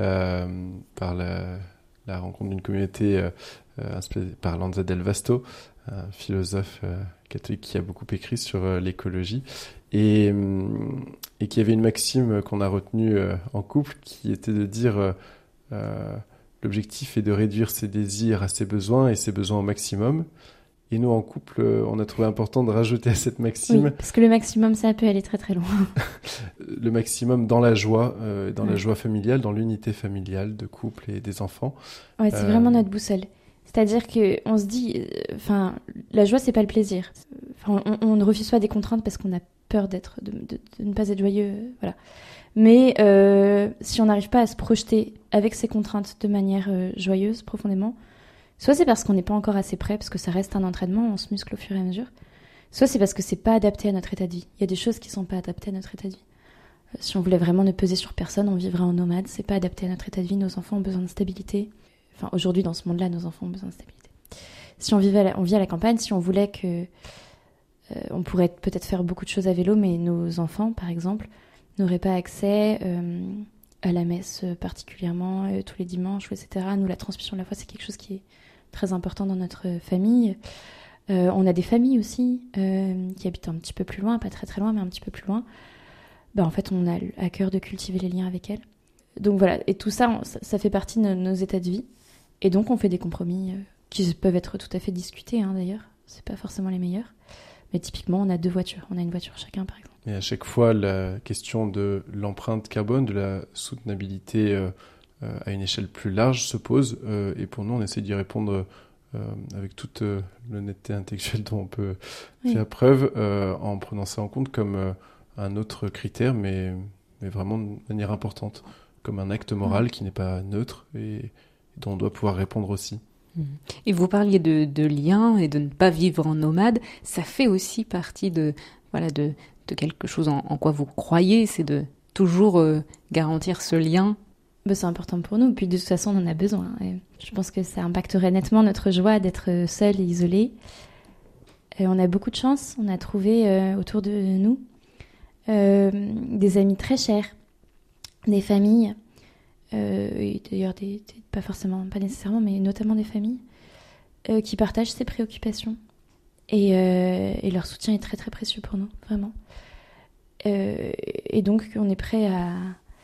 par la rencontre d'une communauté inspirée par Lanza del Vasto, un philosophe catholique qui a beaucoup écrit sur l'écologie et qui avait une maxime qu'on a retenue en couple qui était de dire l'objectif est de réduire ses désirs à ses besoins et ses besoins au maximum. Et nous, en couple, on a trouvé important de rajouter à cette maxime... Oui, parce que le maximum, ça peut aller très très loin. Le maximum dans la joie, la joie familiale, dans l'unité familiale de couple et des enfants. Ouais, c'est vraiment notre boussole. C'est-à-dire qu'on se dit... la joie, c'est pas le plaisir. On ne refuse pas des contraintes parce qu'on a peur de ne pas être joyeux. Voilà. Mais si on n'arrive pas à se projeter avec ces contraintes de manière joyeuse, profondément... Soit c'est parce qu'on n'est pas encore assez prêt, parce que ça reste un entraînement, on se muscle au fur et à mesure. Soit c'est parce que c'est pas adapté à notre état de vie. Il y a des choses qui sont pas adaptées à notre état de vie. Si on voulait vraiment ne peser sur personne, on vivrait en nomade. C'est pas adapté à notre état de vie. Nos enfants ont besoin de stabilité. Enfin, aujourd'hui, dans ce monde-là, nos enfants ont besoin de stabilité. Si on vit à la campagne, si on voulait que... on pourrait peut-être faire beaucoup de choses à vélo, mais nos enfants, par exemple, n'auraient pas accès à la messe particulièrement tous les dimanches, etc. Nous, la transmission de la foi, c'est quelque chose qui est très important dans notre famille. On a des familles aussi qui habitent un petit peu plus loin, pas très très loin, mais un petit peu plus loin. En fait, on a à cœur de cultiver les liens avec elles. Donc voilà, et tout ça, ça fait partie de nos états de vie. Et donc, on fait des compromis qui peuvent être tout à fait discutés, d'ailleurs. C'est pas forcément les meilleurs. Mais typiquement, on a 2 voitures. On a une voiture chacun, par exemple. Et à chaque fois, la question de l'empreinte carbone, de la soutenabilité à une échelle plus large se pose. Et pour nous, on essaie d'y répondre avec toute l'honnêteté intellectuelle dont on peut faire preuve, en prenant ça en compte comme un autre critère, mais vraiment de manière importante, comme un acte moral qui n'est pas neutre et dont on doit pouvoir répondre aussi. Et vous parliez de liens et de ne pas vivre en nomade. Ça fait aussi partie de quelque chose en quoi vous croyez, c'est de toujours garantir ce lien. C'est important pour nous, puis de toute façon on en a besoin. Et je pense que ça impacterait nettement notre joie d'être seul et isolé. Et on a beaucoup de chance, on a trouvé autour de nous des amis très chers, des familles, et d'ailleurs pas nécessairement, mais notamment des familles qui partagent ces préoccupations. Et leur soutien est très très précieux pour nous, vraiment. Et donc on est prêt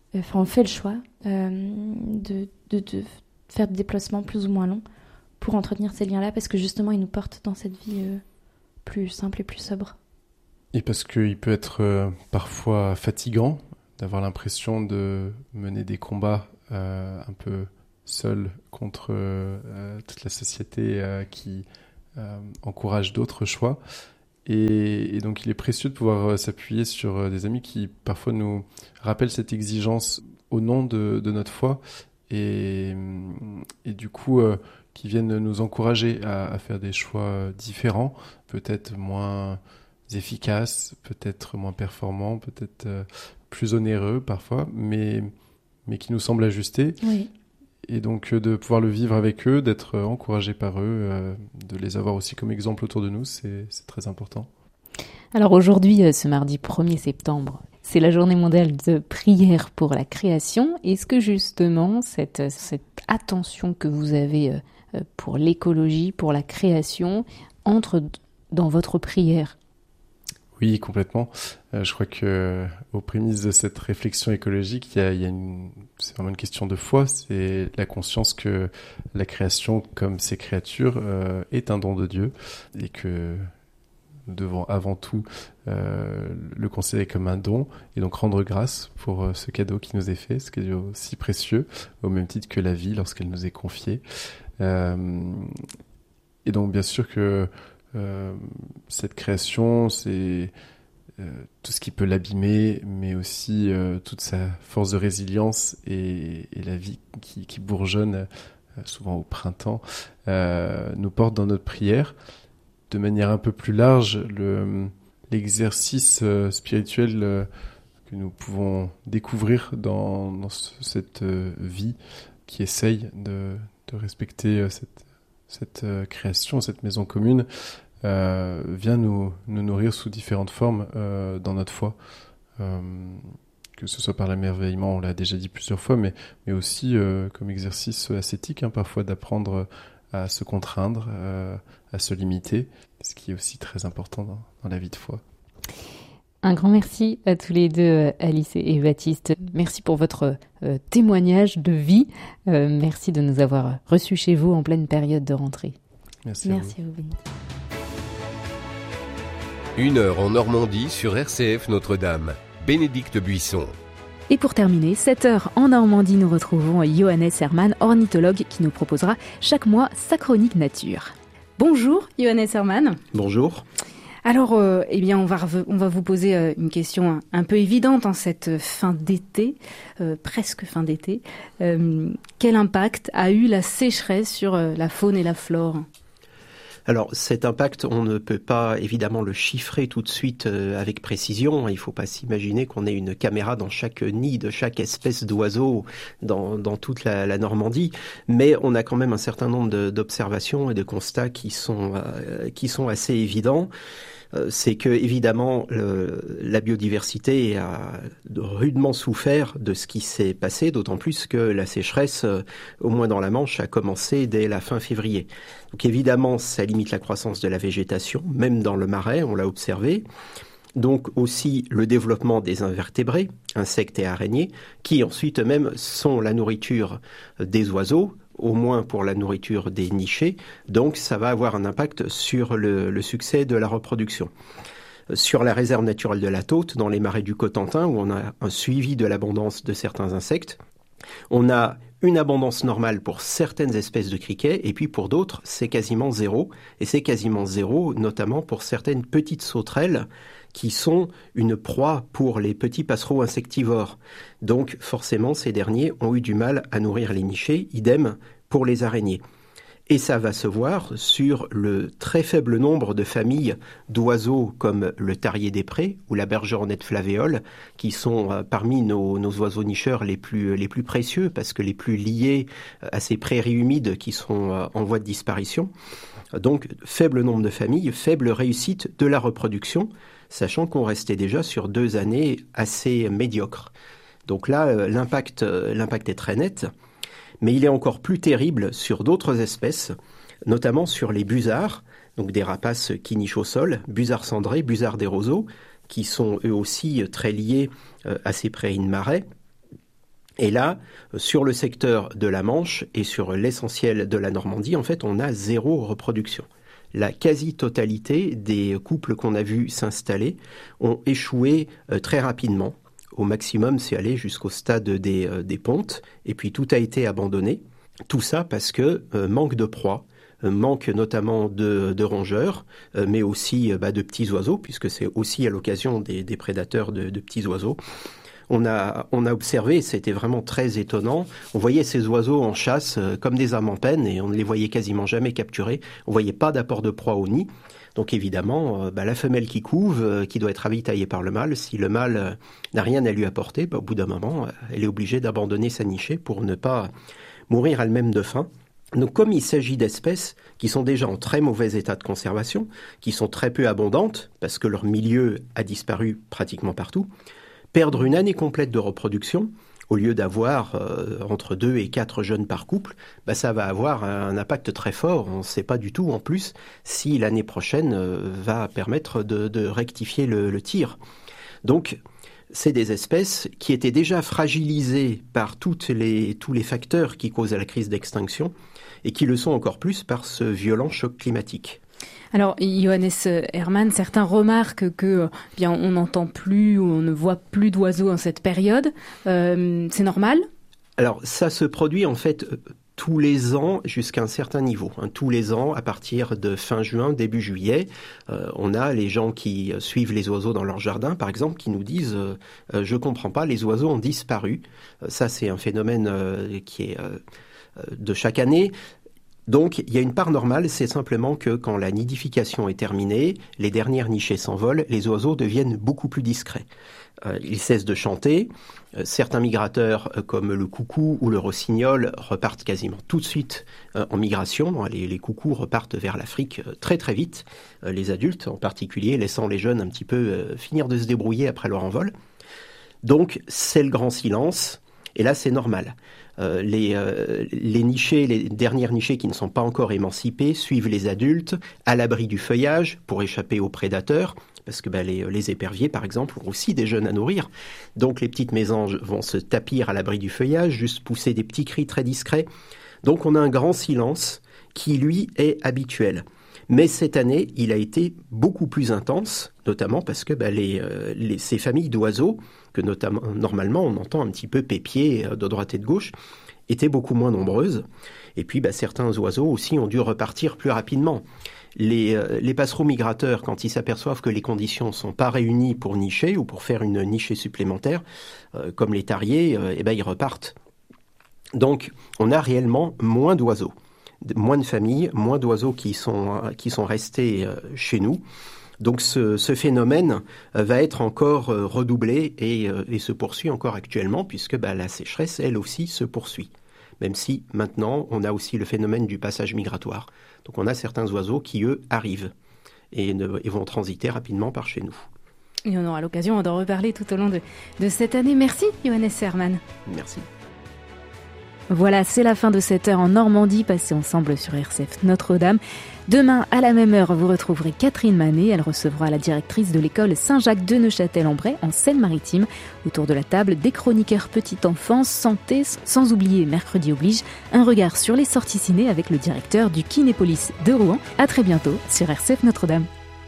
on fait le choix de faire des déplacements plus ou moins longs pour entretenir ces liens-là, parce que justement, ils nous portent dans cette vie plus simple et plus sobre. Et parce qu'il peut être parfois fatigant d'avoir l'impression de mener des combats un peu seul contre toute la société qui encourage d'autres choix. Et donc il est précieux de pouvoir s'appuyer sur des amis qui parfois nous rappellent cette exigence au nom de notre foi et du coup qui viennent nous encourager à faire des choix différents, peut-être moins efficaces, peut-être moins performants, peut-être plus onéreux parfois, mais qui nous semblent ajustés. Oui. Et donc de pouvoir le vivre avec eux, d'être encouragé par eux, de les avoir aussi comme exemple autour de nous, c'est très important. Alors aujourd'hui, ce mardi 1er septembre, c'est la journée mondiale de prière pour la création. Est-ce que justement cette attention que vous avez pour l'écologie, pour la création, entre dans votre prière ? Oui, complètement. Je crois que aux prémices de cette réflexion écologique, c'est vraiment une question de foi. C'est la conscience que la création, comme ces créatures, est un don de Dieu et que nous devons avant tout le considérer comme un don et donc rendre grâce pour ce cadeau qui nous est fait, ce cadeau si précieux, au même titre que la vie lorsqu'elle nous est confiée. Et donc, bien sûr que cette création, c'est tout ce qui peut l'abîmer, mais aussi toute sa force de résilience et la vie qui bourgeonne souvent au printemps, nous porte dans notre prière. De manière un peu plus large, l'exercice spirituel que nous pouvons découvrir dans cette vie qui essaye de respecter cette création, cette maison commune, vient nous nourrir sous différentes formes dans notre foi. Que ce soit par l'émerveillement, on l'a déjà dit plusieurs fois, mais aussi comme exercice ascétique, parfois d'apprendre à se contraindre, à se limiter, ce qui est aussi très important dans la vie de foi. Un grand merci à tous les deux, Alice et Baptiste. Merci pour votre témoignage de vie. Merci de nous avoir reçus chez vous en pleine période de rentrée. Merci à vous. Bénédicte. 1 heure en Normandie sur RCF Notre-Dame. Bénédicte Buisson. Et pour terminer, 7h en Normandie, nous retrouvons Johannes Hermann, ornithologue, qui nous proposera chaque mois sa chronique nature. Bonjour Johannes Hermann. Bonjour. Alors, on va vous poser une question un peu évidente en cette fin d'été, presque fin d'été. Quel impact a eu la sécheresse sur la faune et la flore ? Alors cet impact, on ne peut pas évidemment le chiffrer tout de suite avec précision. Il ne faut pas s'imaginer qu'on ait une caméra dans chaque nid de chaque espèce d'oiseau dans toute la Normandie, mais on a quand même un certain nombre d'observations et de constats qui sont assez évidents. C'est que évidemment la biodiversité a rudement souffert de ce qui s'est passé, d'autant plus que la sécheresse, au moins dans la Manche, a commencé dès la fin février. Donc évidemment, ça limite la croissance de la végétation, même dans le Marais, on l'a observé. Donc aussi le développement des invertébrés, insectes et araignées, qui ensuite eux-mêmes sont la nourriture des oiseaux, au moins pour la nourriture des nichés. Donc ça va avoir un impact sur le succès de la reproduction. Sur la réserve naturelle de la Taute, dans les marais du Cotentin, où on a un suivi de l'abondance de certains insectes, on a une abondance normale pour certaines espèces de criquets, et puis pour d'autres, c'est quasiment zéro. Et c'est quasiment zéro, notamment pour certaines petites sauterelles, qui sont une proie pour les petits passereaux insectivores. Donc forcément, ces derniers ont eu du mal à nourrir les nichés, idem pour les araignées. Et ça va se voir sur le très faible nombre de familles d'oiseaux comme le tarier des prés ou la bergeronnette flavéole, qui sont parmi nos oiseaux nicheurs les plus précieux, parce que les plus liés à ces prairies humides qui sont en voie de disparition. Donc faible nombre de familles, faible réussite de la reproduction, sachant qu'on restait déjà sur 2 années assez médiocres. Donc là, l'impact est très net. Mais il est encore plus terrible sur d'autres espèces, notamment sur les busards, donc des rapaces qui nichent au sol, busards cendrés, busards des roseaux, qui sont eux aussi très liés à ces prairies de marais. Et là, sur le secteur de la Manche et sur l'essentiel de la Normandie, en fait, on a 0 reproduction. La quasi-totalité des couples qu'on a vus s'installer ont échoué très rapidement. Au maximum, c'est allé jusqu'au stade des pontes, et puis tout a été abandonné. Tout ça parce que manque de proie, manque notamment de rongeurs, mais aussi de petits oiseaux, puisque c'est aussi à l'occasion des prédateurs de petits oiseaux. On a observé, c'était vraiment très étonnant, on voyait ces oiseaux en chasse comme des âmes en peine et on ne les voyait quasiment jamais capturés. On voyait pas d'apport de proie au nid. Donc évidemment, la femelle qui couve, qui doit être ravitaillée par le mâle, si le mâle n'a rien à lui apporter, au bout d'un moment, elle est obligée d'abandonner sa nichée pour ne pas mourir elle-même de faim. Donc comme il s'agit d'espèces qui sont déjà en très mauvais état de conservation, qui sont très peu abondantes, parce que leur milieu a disparu pratiquement partout, perdre une année complète de reproduction, au lieu d'avoir entre 2 et 4 jeunes par couple, ça va avoir un impact très fort. On ne sait pas du tout, en plus, si l'année prochaine va permettre de rectifier le tir. Donc, c'est des espèces qui étaient déjà fragilisées par tous les facteurs qui causent la crise d'extinction et qui le sont encore plus par ce violent choc climatique. Alors, Johannes Herrmann, certains remarquent que on n'entend plus ou on ne voit plus d'oiseaux en cette période. C'est normal ? Alors, ça se produit en fait tous les ans jusqu'à un certain niveau. Tous les ans, à partir de fin juin, début juillet, on a les gens qui suivent les oiseaux dans leur jardin, par exemple, qui nous disent « je comprends pas, les oiseaux ont disparu ». Ça, c'est un phénomène qui est de chaque année. Donc, il y a une part normale, c'est simplement que quand la nidification est terminée, les dernières nichées s'envolent, les oiseaux deviennent beaucoup plus discrets. Ils cessent de chanter. Certains migrateurs, comme le coucou ou le rossignol, repartent quasiment tout de suite en migration. Les coucous repartent vers l'Afrique très très vite, les adultes en particulier, laissant les jeunes un petit peu finir de se débrouiller après leur envol. Donc, c'est le grand silence, et là, c'est normal. Les nichées, les dernières nichées qui ne sont pas encore émancipées suivent les adultes à l'abri du feuillage pour échapper aux prédateurs, parce que les éperviers, par exemple, ont aussi des jeunes à nourrir. Donc les petites mésanges vont se tapir à l'abri du feuillage, juste pousser des petits cris très discrets. Donc on a un grand silence qui, lui, est habituel. Mais cette année, il a été beaucoup plus intense, notamment parce que ces familles d'oiseaux, que normalement on entend un petit peu pépier de droite et de gauche, étaient beaucoup moins nombreuses. Et puis certains oiseaux aussi ont dû repartir plus rapidement. Les passereaux migrateurs, quand ils s'aperçoivent que les conditions ne sont pas réunies pour nicher ou pour faire une nichée supplémentaire, comme les tariers, ils repartent. Donc on a réellement moins d'oiseaux. Moins de familles, moins d'oiseaux qui sont restés chez nous. Donc ce phénomène va être encore redoublé et se poursuit encore actuellement puisque la sécheresse, elle aussi, se poursuit. Même si maintenant, on a aussi le phénomène du passage migratoire. Donc on a certains oiseaux qui, eux, arrivent et vont transiter rapidement par chez nous. Et on aura l'occasion d'en reparler tout au long de cette année. Merci, Johannes Herrmann. Merci. Voilà, c'est la fin de cette heure en Normandie, passée ensemble sur RCF Notre-Dame. Demain, à la même heure, vous retrouverez Catherine Manet. Elle recevra la directrice de l'école Saint-Jacques de Neufchâtel-en-Bray, en Seine-Maritime. Autour de la table, des chroniqueurs petite enfance, santé, sans oublier Mercredi oblige, un regard sur les sorties ciné avec le directeur du Kinépolis de Rouen. À très bientôt sur RCF Notre-Dame.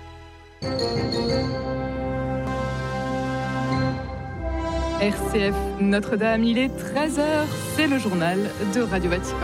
RCF Notre-Dame, il est 13h, c'est le journal de Radio Vatican.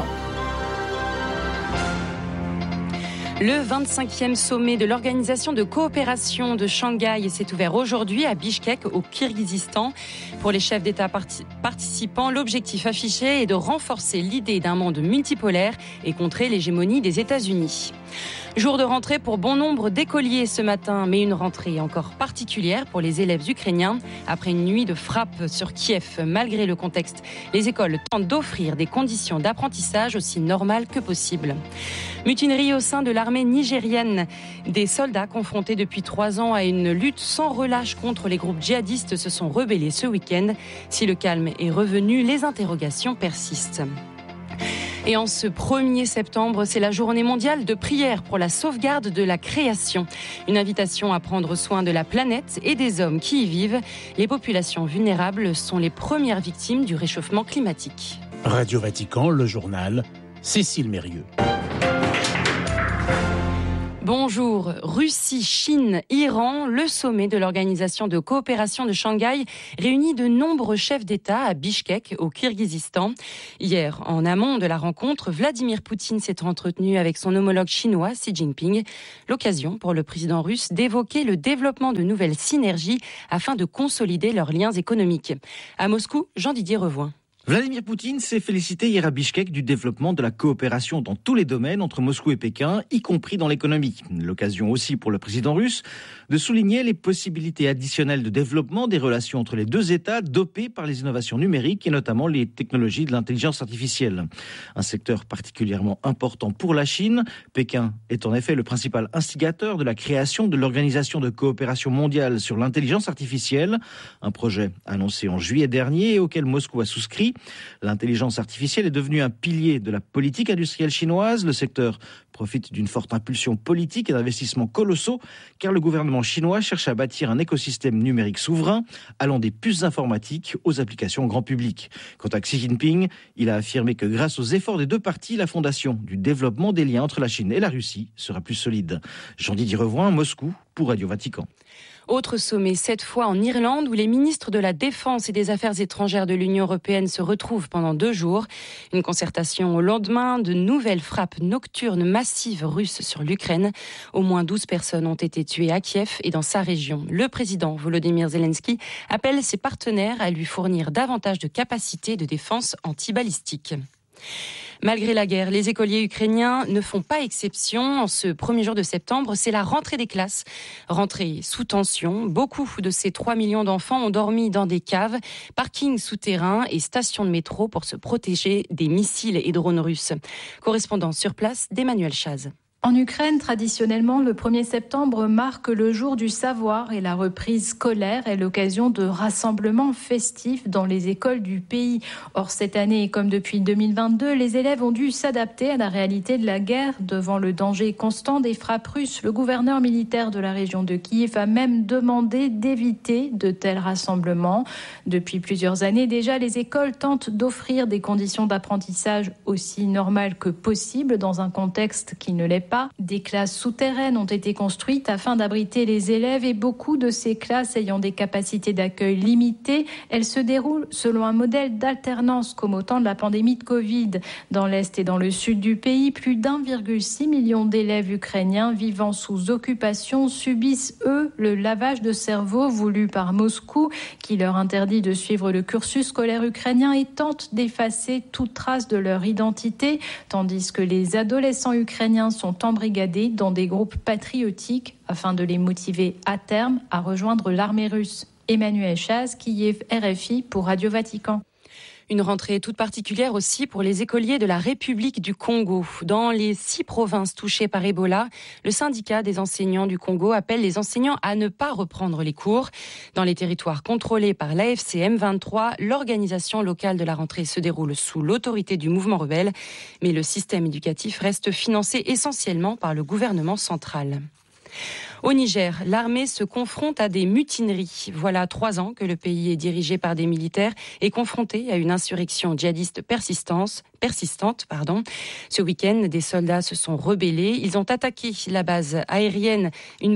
Le 25e sommet de l'Organisation de coopération de Shanghai s'est ouvert aujourd'hui à Bichkek, au Kirghizistan. Pour les chefs d'État participants, l'objectif affiché est de renforcer l'idée d'un monde multipolaire et contrer l'hégémonie des États-Unis. Jour de rentrée pour bon nombre d'écoliers ce matin, mais une rentrée encore particulière pour les élèves ukrainiens. Après une nuit de frappe sur Kiev, malgré le contexte, les écoles tentent d'offrir des conditions d'apprentissage aussi normales que possible. Mutinerie au sein de l'armée nigérienne. Des soldats confrontés depuis 3 ans à une lutte sans relâche contre les groupes djihadistes se sont rebellés ce week-end. Si le calme est revenu, les interrogations persistent. Et en ce 1er septembre, c'est la journée mondiale de prière pour la sauvegarde de la création. Une invitation à prendre soin de la planète et des hommes qui y vivent. Les populations vulnérables sont les premières victimes du réchauffement climatique. Radio Vatican, le journal, Cécile Mérieux. Bonjour. Russie, Chine, Iran, le sommet de l'Organisation de coopération de Shanghai réunit de nombreux chefs d'État à Bishkek, au Kirghizistan. Hier, en amont de la rencontre, Vladimir Poutine s'est entretenu avec son homologue chinois, Xi Jinping. L'occasion pour le président russe d'évoquer le développement de nouvelles synergies afin de consolider leurs liens économiques. À Moscou, Jean-Didier Revoin. Vladimir Poutine s'est félicité hier à Bishkek du développement de la coopération dans tous les domaines entre Moscou et Pékin, y compris dans l'économie. L'occasion aussi pour le président russe de souligner les possibilités additionnelles de développement des relations entre les deux États dopées par les innovations numériques et notamment les technologies de l'intelligence artificielle. Un secteur particulièrement important pour la Chine. Pékin est en effet le principal instigateur de la création de l'Organisation de coopération mondiale sur l'intelligence artificielle, un projet annoncé en juillet dernier et auquel Moscou a souscrit. L'intelligence artificielle est devenue un pilier de la politique industrielle chinoise. Le secteur profite d'une forte impulsion politique et d'investissements colossaux, car le gouvernement chinois cherche à bâtir un écosystème numérique souverain, allant des puces informatiques aux applications grand public. Quant à Xi Jinping, il a affirmé que grâce aux efforts des deux parties, la fondation du développement des liens entre la Chine et la Russie sera plus solide. Jean-Didier Revoin, Moscou, pour Radio Vatican. Autre sommet, cette fois en Irlande, où les ministres de la Défense et des Affaires étrangères de l'Union européenne se retrouvent pendant 2 jours. Une concertation au lendemain de nouvelles frappes nocturnes massives russes sur l'Ukraine. Au moins 12 personnes ont été tuées à Kiev et dans sa région. Le président Volodymyr Zelensky appelle ses partenaires à lui fournir davantage de capacités de défense antibalistique. Malgré la guerre, les écoliers ukrainiens ne font pas exception. En ce 1er jour de septembre, c'est la rentrée des classes. Rentrée sous tension. Beaucoup de ces 3 millions d'enfants ont dormi dans des caves, parkings souterrains et stations de métro pour se protéger des missiles et drones russes. Correspondant sur place d'Emmanuel Chaz. En Ukraine, traditionnellement, le 1er septembre marque le jour du savoir et la reprise scolaire est l'occasion de rassemblements festifs dans les écoles du pays. Or, cette année, comme depuis 2022, les élèves ont dû s'adapter à la réalité de la guerre. Devant le danger constant des frappes russes, le gouverneur militaire de la région de Kiev a même demandé d'éviter de tels rassemblements. Depuis plusieurs années déjà, les écoles tentent d'offrir des conditions d'apprentissage aussi normales que possible dans un contexte qui ne l'est pas. Des classes souterraines ont été construites afin d'abriter les élèves et beaucoup de ces classes ayant des capacités d'accueil limitées, elles se déroulent selon un modèle d'alternance comme au temps de la pandémie de Covid. Dans l'Est et dans le Sud du pays, plus d'1,6 million d'élèves ukrainiens vivant sous occupation subissent, eux, le lavage de cerveau voulu par Moscou qui leur interdit de suivre le cursus scolaire ukrainien et tente d'effacer toute trace de leur identité, tandis que les adolescents ukrainiens sont embrigadés dans des groupes patriotiques afin de les motiver à terme à rejoindre l'armée russe. Emmanuel Chaz, Kiev, RFI pour Radio Vatican. Une rentrée toute particulière aussi pour les écoliers de la République du Congo. Dans les 6 provinces touchées par Ebola, le syndicat des enseignants du Congo appelle les enseignants à ne pas reprendre les cours. Dans les territoires contrôlés par l'AFC M23, l'organisation locale de la rentrée se déroule sous l'autorité du mouvement rebelle. Mais le système éducatif reste financé essentiellement par le gouvernement central. Au Niger, l'armée se confronte à des mutineries. Voilà 3 ans que le pays est dirigé par des militaires et confronté à une insurrection djihadiste persistante. Ce week-end, des soldats se sont rebellés. Ils ont attaqué une base aérienne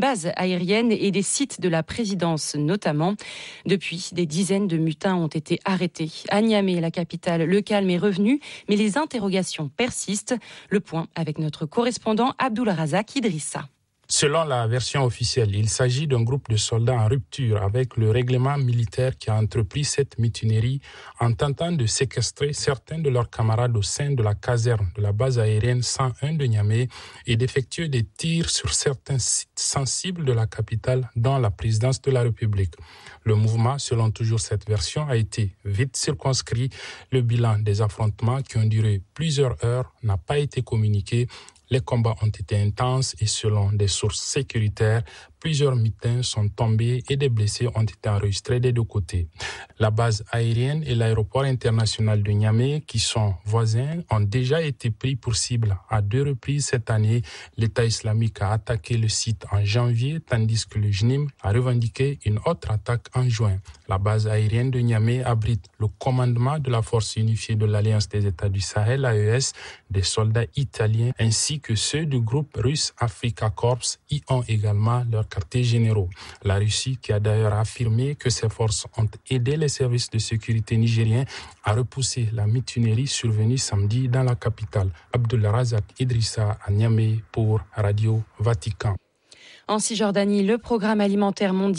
et des sites de la présidence notamment. Depuis, des dizaines de mutins ont été arrêtés. À Niamey, la capitale, le calme est revenu, mais les interrogations persistent. Le point avec notre correspondant Abdulrazak Idrissa. Selon la version officielle, il s'agit d'un groupe de soldats en rupture avec le règlement militaire qui a entrepris cette mutinerie en tentant de séquestrer certains de leurs camarades au sein de la caserne de la base aérienne 101 de Niamey et d'effectuer des tirs sur certains sites sensibles de la capitale dans la présidence de la République. Le mouvement, selon toujours cette version, a été vite circonscrit. Le bilan des affrontements qui ont duré plusieurs heures n'a pas été communiqué. Les combats ont été intenses et selon des sources sécuritaires, Plusieurs mutins sont tombés et des blessés ont été enregistrés des deux côtés. La base aérienne et l'aéroport international de Niamey, qui sont voisins, ont déjà été pris pour cible. À 2 reprises cette année, l'État islamique a attaqué le site en janvier, tandis que le JNIM a revendiqué une autre attaque en juin. La base aérienne de Niamey abrite le commandement de la force unifiée de l'Alliance des États du Sahel, AES, des soldats italiens ainsi que ceux du groupe russe Africa Corps y ont également leurs quartiers généraux. La Russie, qui a d'ailleurs affirmé que ses forces ont aidé les services de sécurité nigériens à repousser la mutinerie survenue samedi dans la capitale. Abdulrazak Idrissa à Niamey pour Radio Vatican. En Cisjordanie, le programme alimentaire mondial